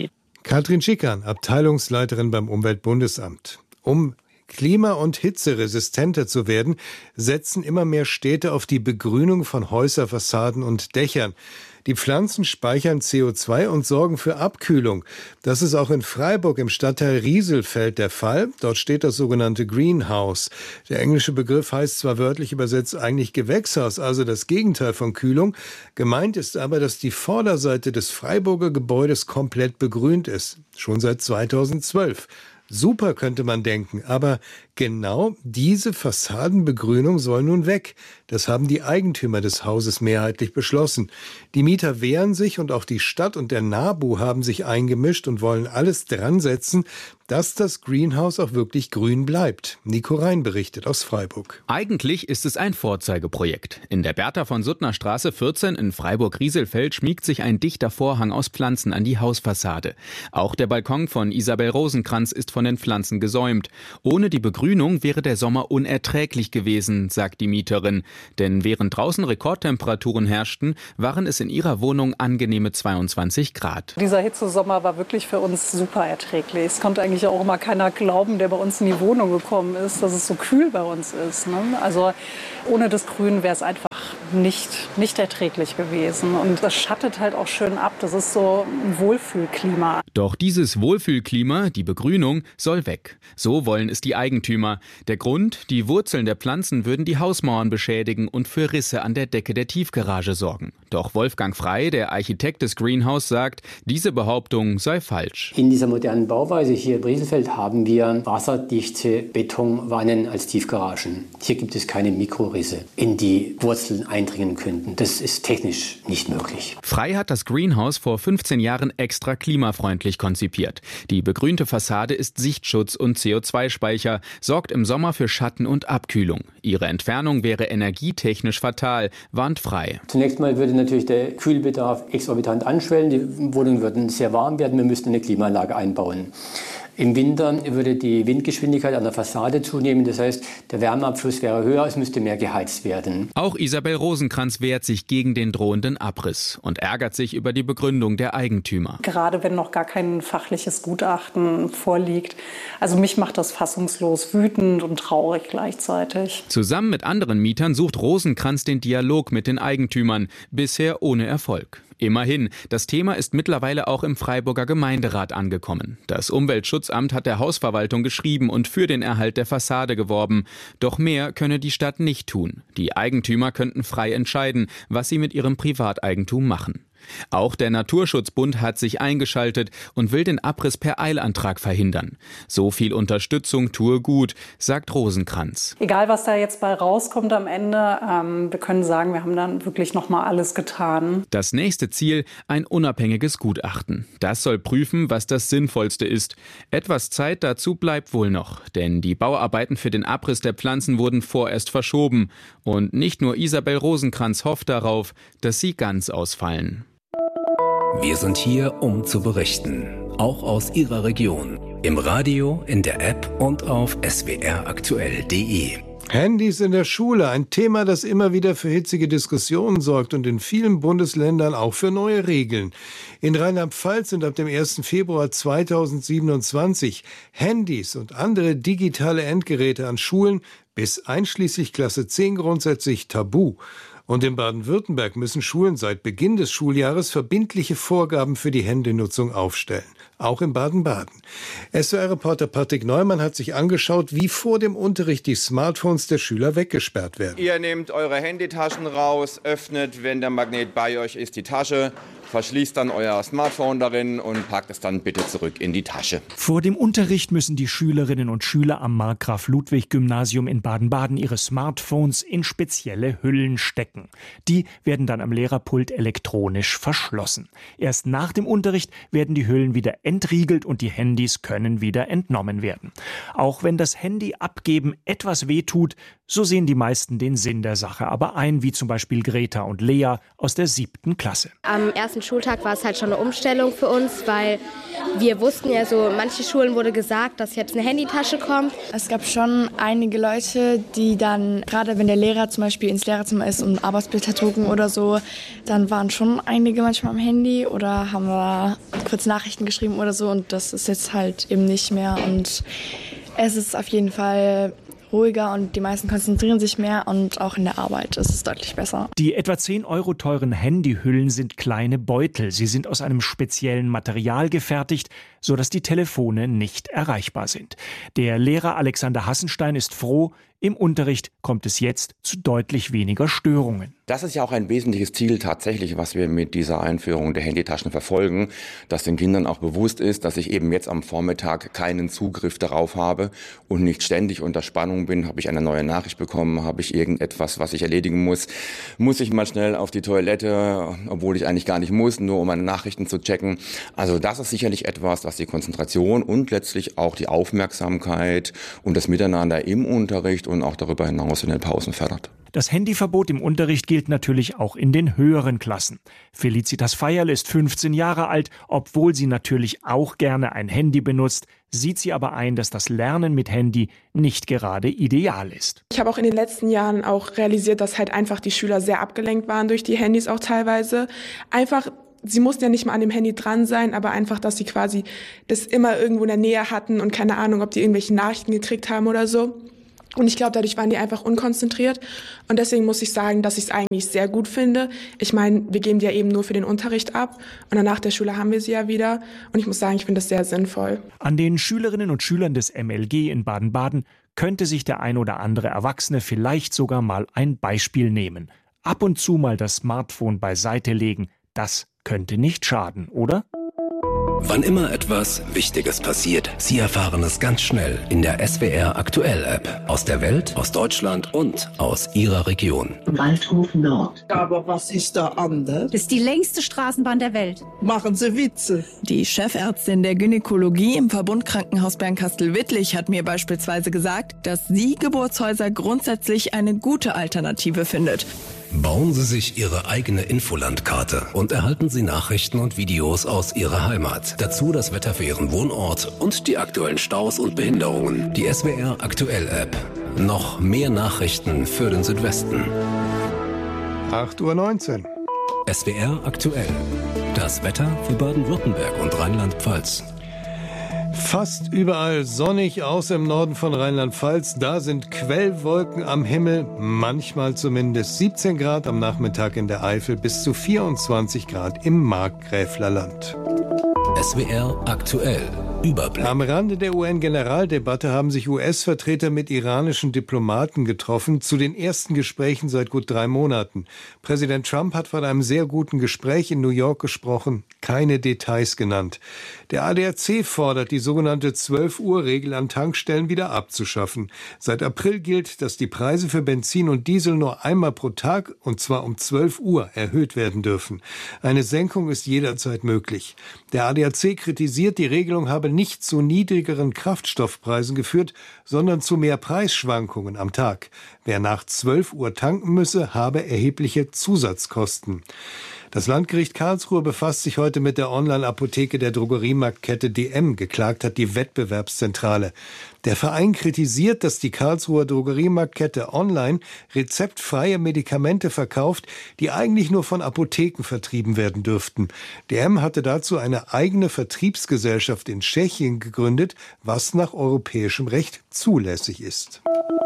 Katrin Schickern, Abteilungsleiterin beim Umweltbundesamt. Um klima- und hitzeresistenter zu werden, setzen immer mehr Städte auf die Begrünung von Häuserfassaden und Dächern. Die Pflanzen speichern C O zwei und sorgen für Abkühlung. Das ist auch in Freiburg im Stadtteil Rieselfeld der Fall. Dort steht das sogenannte Greenhouse. Der englische Begriff heißt zwar wörtlich übersetzt eigentlich Gewächshaus, also das Gegenteil von Kühlung. Gemeint ist aber, dass die Vorderseite des Freiburger Gebäudes komplett begrünt ist. Schon seit zweitausendzwölf. Super, könnte man denken, aber genau diese Fassadenbegrünung soll nun weg. Das haben die Eigentümer des Hauses mehrheitlich beschlossen. Die Mieter wehren sich und auch die Stadt und der NABU haben sich eingemischt und wollen alles dran setzen, dass das Greenhouse auch wirklich grün bleibt. Nico Rhein berichtet aus Freiburg. Eigentlich ist es ein Vorzeigeprojekt. In der Bertha von Suttner Straße vierzehn in Freiburg-Rieselfeld schmiegt sich ein dichter Vorhang aus Pflanzen an die Hausfassade. Auch der Balkon von Isabel Rosenkranz ist von den Pflanzen gesäumt. Ohne die Begrünung wäre der Sommer unerträglich gewesen, sagt die Mieterin. Denn während draußen Rekordtemperaturen herrschten, waren es in ihrer Wohnung angenehme zweiundzwanzig Grad. Dieser Hitzesommer war wirklich für uns super erträglich. Es konnte eigentlich auch immer keiner glauben, der bei uns in die Wohnung gekommen ist, dass es so kühl bei uns ist. Ne? Also ohne das Grün wäre es einfach nicht, nicht erträglich gewesen. Und das schattet halt auch schön ab. Das ist so ein Wohlfühlklima. Doch dieses Wohlfühlklima, die Begrünung, soll weg. So wollen es die Eigentümer. Der Grund, die Wurzeln der Pflanzen würden die Hausmauern beschädigen und für Risse an der Decke der Tiefgarage sorgen. Doch Wolfgang Frey, der Architekt des Greenhouse, sagt, diese Behauptung sei falsch. In dieser modernen Bauweise hier in Rieselfeld haben wir wasserdichte Betonwannen als Tiefgaragen. Hier gibt es keine Mikrorisse, in die Wurzeln eindringen könnten. Das ist technisch nicht möglich. Frey hat das Greenhouse vor fünfzehn Jahren extra klimafreundlich konzipiert. Die begrünte Fassade ist Sichtschutz und C O zwei Speicher, sorgt im Sommer für Schatten und Abkühlung. Ihre Entfernung wäre energietechnisch fatal, warnt Frey. Zunächst mal würde natürlich der Kühlbedarf exorbitant anschwellen. Die Wohnungen würden sehr warm werden. Wir müssten eine Klimaanlage einbauen. Im Winter würde die Windgeschwindigkeit an der Fassade zunehmen. Das heißt, der Wärmeabfluss wäre höher, es müsste mehr geheizt werden. Auch Isabel Rosenkranz wehrt sich gegen den drohenden Abriss und ärgert sich über die Begründung der Eigentümer. Gerade wenn noch gar kein fachliches Gutachten vorliegt. Also mich macht das fassungslos, wütend und traurig gleichzeitig. Zusammen mit anderen Mietern sucht Rosenkranz den Dialog mit den Eigentümern, bisher ohne Erfolg. Immerhin, das Thema ist mittlerweile auch im Freiburger Gemeinderat angekommen. Das Umweltschutzamt hat der Hausverwaltung geschrieben und für den Erhalt der Fassade geworben. Doch mehr könne die Stadt nicht tun. Die Eigentümer könnten frei entscheiden, was sie mit ihrem Privateigentum machen. Auch der Naturschutzbund hat sich eingeschaltet und will den Abriss per Eilantrag verhindern. So viel Unterstützung tue gut, sagt Rosenkranz. Egal, was da jetzt bei rauskommt am Ende, ähm, wir können sagen, wir haben dann wirklich noch mal alles getan. Das nächste Ziel, ein unabhängiges Gutachten. Das soll prüfen, was das Sinnvollste ist. Etwas Zeit dazu bleibt wohl noch, denn die Bauarbeiten für den Abriss der Pflanzen wurden vorerst verschoben. Und nicht nur Isabel Rosenkranz hofft darauf, dass sie ganz ausfallen. Wir sind hier, um zu berichten, auch aus Ihrer Region, im Radio, in der App und auf s w r aktuell punkt de. Handys in der Schule, ein Thema, das immer wieder für hitzige Diskussionen sorgt und in vielen Bundesländern auch für neue Regeln. In Rheinland-Pfalz sind ab dem ersten Februar zweitausendsiebenundzwanzig Handys und andere digitale Endgeräte an Schulen bis einschließlich Klasse zehn grundsätzlich tabu. Und in Baden-Württemberg müssen Schulen seit Beginn des Schuljahres verbindliche Vorgaben für die Handynutzung aufstellen. Auch in Baden-Baden. S W R-Reporter Patrick Neumann hat sich angeschaut, wie vor dem Unterricht die Smartphones der Schüler weggesperrt werden. Ihr nehmt eure Handytaschen raus, öffnet, wenn der Magnet bei euch ist, die Tasche, verschließt dann euer Smartphone darin und packt es dann bitte zurück in die Tasche. Vor dem Unterricht müssen die Schülerinnen und Schüler am Markgraf-Ludwig-Gymnasium in Baden-Baden ihre Smartphones in spezielle Hüllen stecken. Die werden dann am Lehrerpult elektronisch verschlossen. Erst nach dem Unterricht werden die Hüllen wieder entriegelt und die Handys können wieder entnommen werden. Auch wenn das Handy abgeben etwas wehtut, so sehen die meisten den Sinn der Sache aber ein, wie zum Beispiel Greta und Lea aus der siebten Klasse. Am ersten ersten Schultag war es halt schon eine Umstellung für uns, weil wir wussten ja so, manche Schulen wurde gesagt, dass jetzt eine Handytasche kommt. Es gab schon einige Leute, die dann, gerade wenn der Lehrer zum Beispiel ins Lehrerzimmer ist und Arbeitsblätter drucken oder so, dann waren schon einige manchmal am Handy oder haben wir kurz Nachrichten geschrieben oder so und das ist jetzt halt eben nicht mehr und es ist auf jeden Fall ruhiger und die meisten konzentrieren sich mehr und auch in der Arbeit ist es deutlich besser. Die etwa zehn Euro teuren Handyhüllen sind kleine Beutel. Sie sind aus einem speziellen Material gefertigt, sodass die Telefone nicht erreichbar sind. Der Lehrer Alexander Hassenstein ist froh, im Unterricht kommt es jetzt zu deutlich weniger Störungen. Das ist ja auch ein wesentliches Ziel tatsächlich, was wir mit dieser Einführung der Handytaschen verfolgen, dass den Kindern auch bewusst ist, dass ich eben jetzt am Vormittag keinen Zugriff darauf habe und nicht ständig unter Spannung bin. Habe ich eine neue Nachricht bekommen? Habe ich irgendetwas, was ich erledigen muss? Muss ich mal schnell auf die Toilette, obwohl ich eigentlich gar nicht muss, nur um meine Nachrichten zu checken? Also das ist sicherlich etwas, was die Konzentration und letztlich auch die Aufmerksamkeit und das Miteinander im Unterricht und auch darüber hinaus in den Pausen fördert. Das Handyverbot im Unterricht gilt natürlich auch in den höheren Klassen. Felicitas Feierl ist fünfzehn Jahre alt, obwohl sie natürlich auch gerne ein Handy benutzt, sieht sie aber ein, dass das Lernen mit Handy nicht gerade ideal ist. Ich habe auch in den letzten Jahren auch realisiert, dass halt einfach die Schüler sehr abgelenkt waren durch die Handys auch teilweise. Einfach Sie mussten ja nicht mal an dem Handy dran sein, aber einfach, dass sie quasi das immer irgendwo in der Nähe hatten und keine Ahnung, ob die irgendwelche Nachrichten gekriegt haben oder so. Und ich glaube, dadurch waren die einfach unkonzentriert. Und deswegen muss ich sagen, dass ich es eigentlich sehr gut finde. Ich meine, wir geben die ja eben nur für den Unterricht ab. Und dann nach der Schule haben wir sie ja wieder. Und ich muss sagen, ich finde das sehr sinnvoll. An den Schülerinnen und Schülern des M L G in Baden-Baden könnte sich der ein oder andere Erwachsene vielleicht sogar mal ein Beispiel nehmen. Ab und zu mal das Smartphone beiseite legen, das könnte nicht schaden, oder? Wann immer etwas Wichtiges passiert, Sie erfahren es ganz schnell in der S W R Aktuell App. Aus der Welt, aus Deutschland und aus Ihrer Region. Waldhof Nord. Aber was ist da anders? Das ist die längste Straßenbahn der Welt. Machen Sie Witze. Die Chefärztin der Gynäkologie im Verbundkrankenhaus Bernkastel-Wittlich hat mir beispielsweise gesagt, dass sie Geburtshäuser grundsätzlich eine gute Alternative findet. Bauen Sie sich Ihre eigene Infolandkarte und erhalten Sie Nachrichten und Videos aus Ihrer Heimat. Dazu das Wetter für Ihren Wohnort und die aktuellen Staus und Behinderungen. Die S W R Aktuell App. Noch mehr Nachrichten für den Südwesten. acht Uhr neunzehn. S W R Aktuell. Das Wetter für Baden-Württemberg und Rheinland-Pfalz. Fast überall sonnig, außer im Norden von Rheinland-Pfalz. Da sind Quellwolken am Himmel, manchmal zumindest siebzehn Grad am Nachmittag in der Eifel, bis zu vierundzwanzig Grad im Markgräflerland. S W R Aktuell. Überblick. Am Rande der U N-Generaldebatte haben sich U S-Vertreter mit iranischen Diplomaten getroffen, zu den ersten Gesprächen seit gut drei Monaten. Präsident Trump hat von einem sehr guten Gespräch in New York gesprochen, keine Details genannt. Der A D A C fordert, die sogenannte zwölf-Uhr-Regel an Tankstellen wieder abzuschaffen. Seit April gilt, dass die Preise für Benzin und Diesel nur einmal pro Tag, und zwar um zwölf Uhr, erhöht werden dürfen. Eine Senkung ist jederzeit möglich. Der A D A C kritisiert, die Regelung habe nicht zu niedrigeren Kraftstoffpreisen geführt, sondern zu mehr Preisschwankungen am Tag. Wer nach zwölf Uhr tanken müsse, habe erhebliche Zusatzkosten. Das Landgericht Karlsruhe befasst sich heute mit der Online-Apotheke der Drogeriemarktkette D M. Geklagt hat die Wettbewerbszentrale. Der Verein kritisiert, dass die Karlsruher Drogeriemarktkette online rezeptfreie Medikamente verkauft, die eigentlich nur von Apotheken vertrieben werden dürften. D M hatte dazu eine eigene Vertriebsgesellschaft in Tschechien gegründet, was nach europäischem Recht zulässig ist.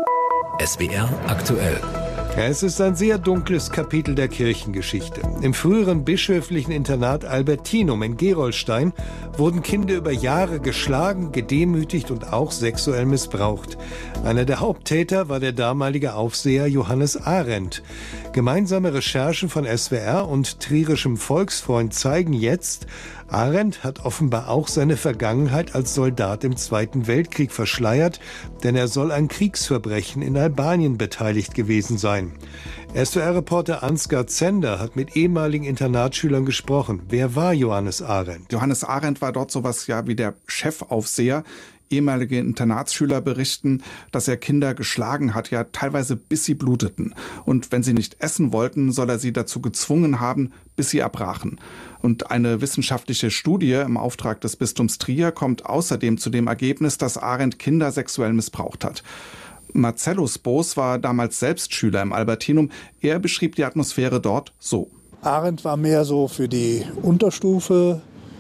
S W R Aktuell. Es ist ein sehr dunkles Kapitel der Kirchengeschichte. Im früheren bischöflichen Internat Albertinum in Gerolstein wurden Kinder über Jahre geschlagen, gedemütigt und auch sexuell missbraucht. Einer der Haupttäter war der damalige Aufseher Johannes Arendt. Gemeinsame Recherchen von S W R und Trierischem Volksfreund zeigen jetzt, Arendt hat offenbar auch seine Vergangenheit als Soldat im Zweiten Weltkrieg verschleiert, denn er soll an Kriegsverbrechen in Albanien beteiligt gewesen sein. S W R-Reporter Ansgar Zender hat mit ehemaligen Internatsschülern gesprochen. Wer war Johannes Arendt? Johannes Arendt war dort sowas ja wie der Chefaufseher. Ehemalige Internatsschüler berichten, dass er Kinder geschlagen hat, ja teilweise bis sie bluteten. Und wenn sie nicht essen wollten, soll er sie dazu gezwungen haben, bis sie erbrachen. Und eine wissenschaftliche Studie im Auftrag des Bistums Trier kommt außerdem zu dem Ergebnis, dass Arendt Kinder sexuell missbraucht hat. Marcellus Boos war damals selbst Schüler im Albertinum. Er beschrieb die Atmosphäre dort so. Arendt war mehr so für die Unterstufe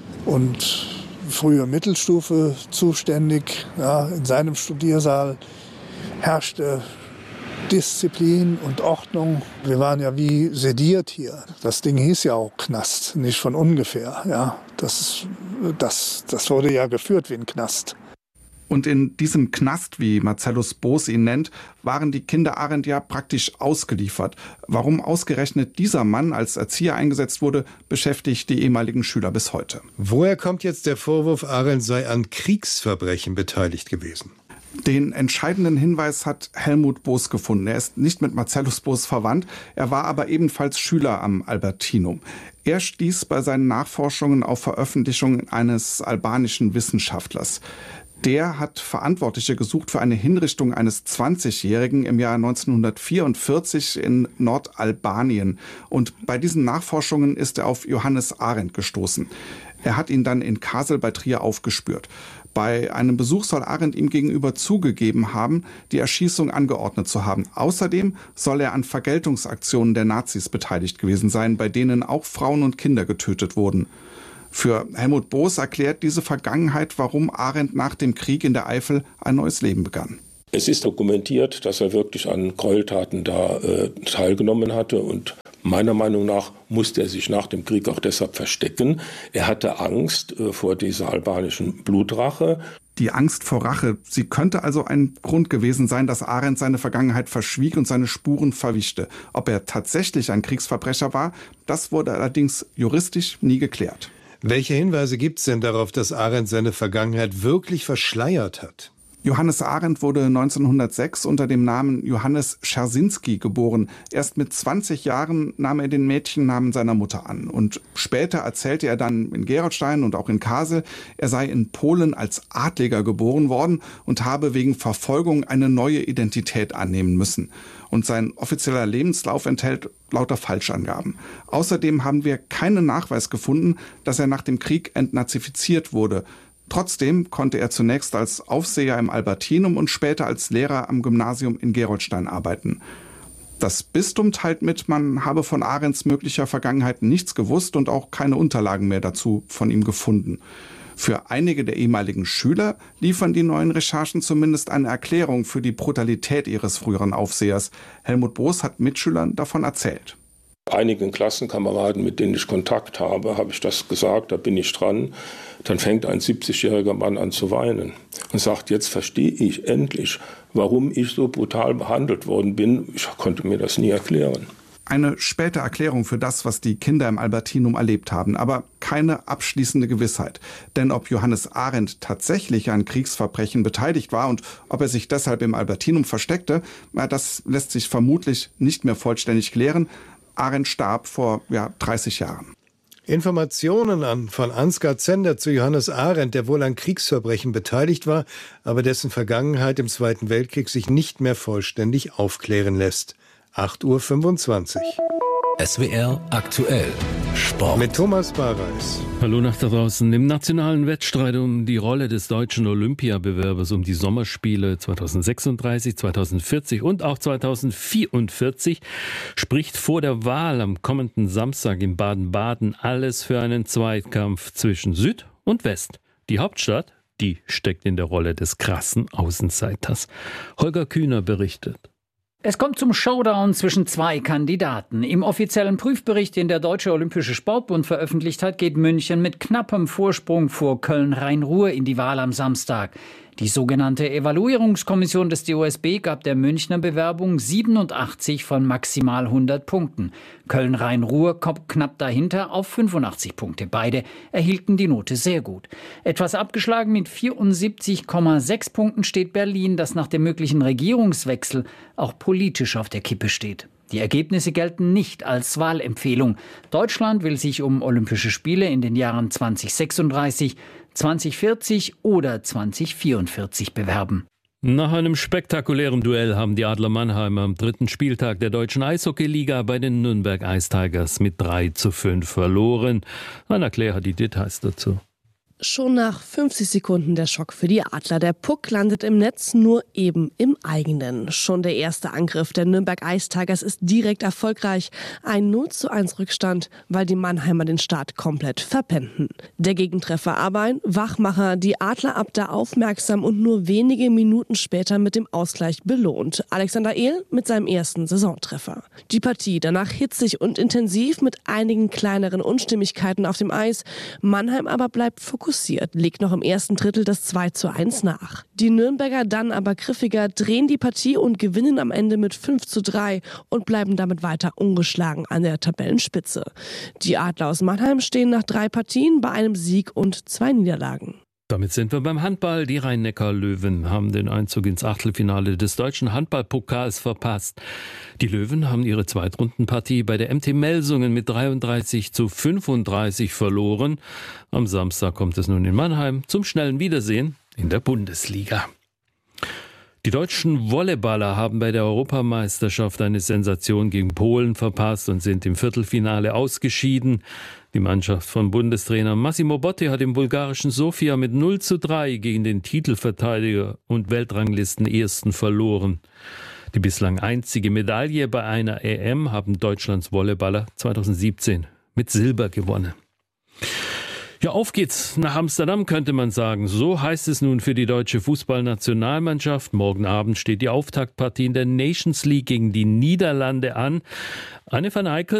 und frühe Mittelstufe zuständig. Ja, in seinem Studiersaal herrschte Disziplin und Ordnung. Wir waren ja wie sediert hier. Das Ding hieß ja auch Knast, nicht von ungefähr. Ja, das, das, das wurde ja geführt wie ein Knast. Und in diesem Knast, wie Marcellus Boos ihn nennt, waren die Kinder Arendt ja praktisch ausgeliefert. Warum ausgerechnet dieser Mann als Erzieher eingesetzt wurde, beschäftigt die ehemaligen Schüler bis heute. Woher kommt jetzt der Vorwurf, Arendt sei an Kriegsverbrechen beteiligt gewesen? Den entscheidenden Hinweis hat Helmut Boos gefunden. Er ist nicht mit Marcellus Boos verwandt, er war aber ebenfalls Schüler am Albertinum. Er stieß bei seinen Nachforschungen auf Veröffentlichungen eines albanischen Wissenschaftlers. Der hat Verantwortliche gesucht für eine Hinrichtung eines zwanzigjährigen im Jahr neunzehnhundertvierundvierzig in Nordalbanien. Und bei diesen Nachforschungen ist er auf Johannes Arendt gestoßen. Er hat ihn dann in Kassel bei Trier aufgespürt. Bei einem Besuch soll Arendt ihm gegenüber zugegeben haben, die Erschießung angeordnet zu haben. Außerdem soll er an Vergeltungsaktionen der Nazis beteiligt gewesen sein, bei denen auch Frauen und Kinder getötet wurden. Für Helmut Boos erklärt diese Vergangenheit, warum Arendt nach dem Krieg in der Eifel ein neues Leben begann. Es ist dokumentiert, dass er wirklich an Gräueltaten da äh, teilgenommen hatte und meiner Meinung nach musste er sich nach dem Krieg auch deshalb verstecken. Er hatte Angst äh, vor dieser albanischen Blutrache. Die Angst vor Rache, sie könnte also ein Grund gewesen sein, dass Arendt seine Vergangenheit verschwieg und seine Spuren verwischte. Ob er tatsächlich ein Kriegsverbrecher war, das wurde allerdings juristisch nie geklärt. Welche Hinweise gibt es denn darauf, dass Arendt seine Vergangenheit wirklich verschleiert hat? Johannes Arendt wurde neunzehnhundertsechs unter dem Namen Johannes Czersinski geboren. Erst mit zwanzig Jahren nahm er den Mädchennamen seiner Mutter an. Und später erzählte er dann in Gerolstein und auch in Kassel, er sei in Polen als Adliger geboren worden und habe wegen Verfolgung eine neue Identität annehmen müssen. Und sein offizieller Lebenslauf enthält lauter Falschangaben. Außerdem haben wir keinen Nachweis gefunden, dass er nach dem Krieg entnazifiziert wurde. Trotzdem konnte er zunächst als Aufseher im Albertinum und später als Lehrer am Gymnasium in Gerolstein arbeiten. Das Bistum teilt mit, man habe von Arendts möglicher Vergangenheit nichts gewusst und auch keine Unterlagen mehr dazu von ihm gefunden. Für einige der ehemaligen Schüler liefern die neuen Recherchen zumindest eine Erklärung für die Brutalität ihres früheren Aufsehers. Helmut Boos hat Mitschülern davon erzählt. Einigen Klassenkameraden, mit denen ich Kontakt habe, habe ich das gesagt, da bin ich dran. Dann fängt ein siebzigjähriger Mann an zu weinen und sagt, jetzt verstehe ich endlich, warum ich so brutal behandelt worden bin. Ich konnte mir das nie erklären. Eine späte Erklärung für das, was die Kinder im Albertinum erlebt haben, aber keine abschließende Gewissheit. Denn ob Johannes Arendt tatsächlich an Kriegsverbrechen beteiligt war und ob er sich deshalb im Albertinum versteckte, das lässt sich vermutlich nicht mehr vollständig klären. Arendt starb vor ja, dreißig Jahren. Informationen an von Ansgar Zender zu Johannes Arendt, der wohl an Kriegsverbrechen beteiligt war, aber dessen Vergangenheit im Zweiten Weltkrieg sich nicht mehr vollständig aufklären lässt. acht Uhr fünfundzwanzig. S W R aktuell. Sport. Mit Thomas Barreis. Hallo nach da draußen. Im nationalen Wettstreit um die Rolle des deutschen Olympiabewerbers um die Sommerspiele zweitausendsechsunddreißig, zweitausendvierzig und auch zweitausendvierundvierzig spricht vor der Wahl am kommenden Samstag in Baden-Baden alles für einen Zweikampf zwischen Süd und West. Die Hauptstadt, die steckt in der Rolle des krassen Außenseiters. Holger Kühner berichtet. Es kommt zum Showdown zwischen zwei Kandidaten. Im offiziellen Prüfbericht, den der Deutsche Olympische Sportbund veröffentlicht hat, geht München mit knappem Vorsprung vor Köln-Rhein-Ruhr in die Wahl am Samstag. Die sogenannte Evaluierungskommission des D O S B gab der Münchner Bewerbung siebenundachtzig von maximal hundert Punkten. Köln-Rhein-Ruhr kommt knapp dahinter auf fünfundachtzig Punkte. Beide erhielten die Note sehr gut. Etwas abgeschlagen mit vierundsiebzig Komma sechs Punkten steht Berlin, das nach dem möglichen Regierungswechsel auch politisch auf der Kippe steht. Die Ergebnisse gelten nicht als Wahlempfehlung. Deutschland will sich um Olympische Spiele in den Jahren zweitausendsechsunddreißig, zwanzig vierzig oder zwanzig vierundvierzig bewerben. Nach einem spektakulären Duell haben die Adler Mannheim am dritten Spieltag der deutschen Eishockeyliga bei den Nürnberg Ice Tigers mit drei zu fünf verloren. Anna Claire hat die Details dazu. Schon nach fünfzig Sekunden der Schock für die Adler. Der Puck landet im Netz, nur eben im eigenen. Schon der erste Angriff der Nürnberg Ice Tigers ist direkt erfolgreich. Ein null zu eins Rückstand, weil die Mannheimer den Start komplett verpennten. Der Gegentreffer aber ein Wachmacher. Die Adler ab da aufmerksam und nur wenige Minuten später mit dem Ausgleich belohnt. Alexander Ehl mit seinem ersten Saisontreffer. Die Partie danach hitzig und intensiv mit einigen kleineren Unstimmigkeiten auf dem Eis. Mannheim aber bleibt fokussiert. Legt noch im ersten Drittel das zwei zu eins nach. Die Nürnberger dann aber griffiger, drehen die Partie und gewinnen am Ende mit fünf zu drei und bleiben damit weiter ungeschlagen an der Tabellenspitze. Die Adler aus Mannheim stehen nach drei Partien bei einem Sieg und zwei Niederlagen. Damit sind wir beim Handball. Die Rhein-Neckar-Löwen haben den Einzug ins Achtelfinale des deutschen Handballpokals verpasst. Die Löwen haben ihre Zweitrundenpartie bei der M T Melsungen mit dreiunddreißig zu fünfunddreißig verloren. Am Samstag kommt es nun in Mannheim zum schnellen Wiedersehen in der Bundesliga. Die deutschen Volleyballer haben bei der Europameisterschaft eine Sensation gegen Polen verpasst und sind im Viertelfinale ausgeschieden. Die Mannschaft von Bundestrainer Massimo Botti hat im bulgarischen Sofia mit null zu drei gegen den Titelverteidiger und Weltranglisten-Ersten verloren. Die bislang einzige Medaille bei einer E M haben Deutschlands Volleyballer zweitausendsiebzehn mit Silber gewonnen. Ja, auf geht's nach Amsterdam, könnte man sagen. So heißt es nun für die deutsche Fußballnationalmannschaft. Morgen Abend steht die Auftaktpartie in der Nations League gegen die Niederlande an. Anne van Eyck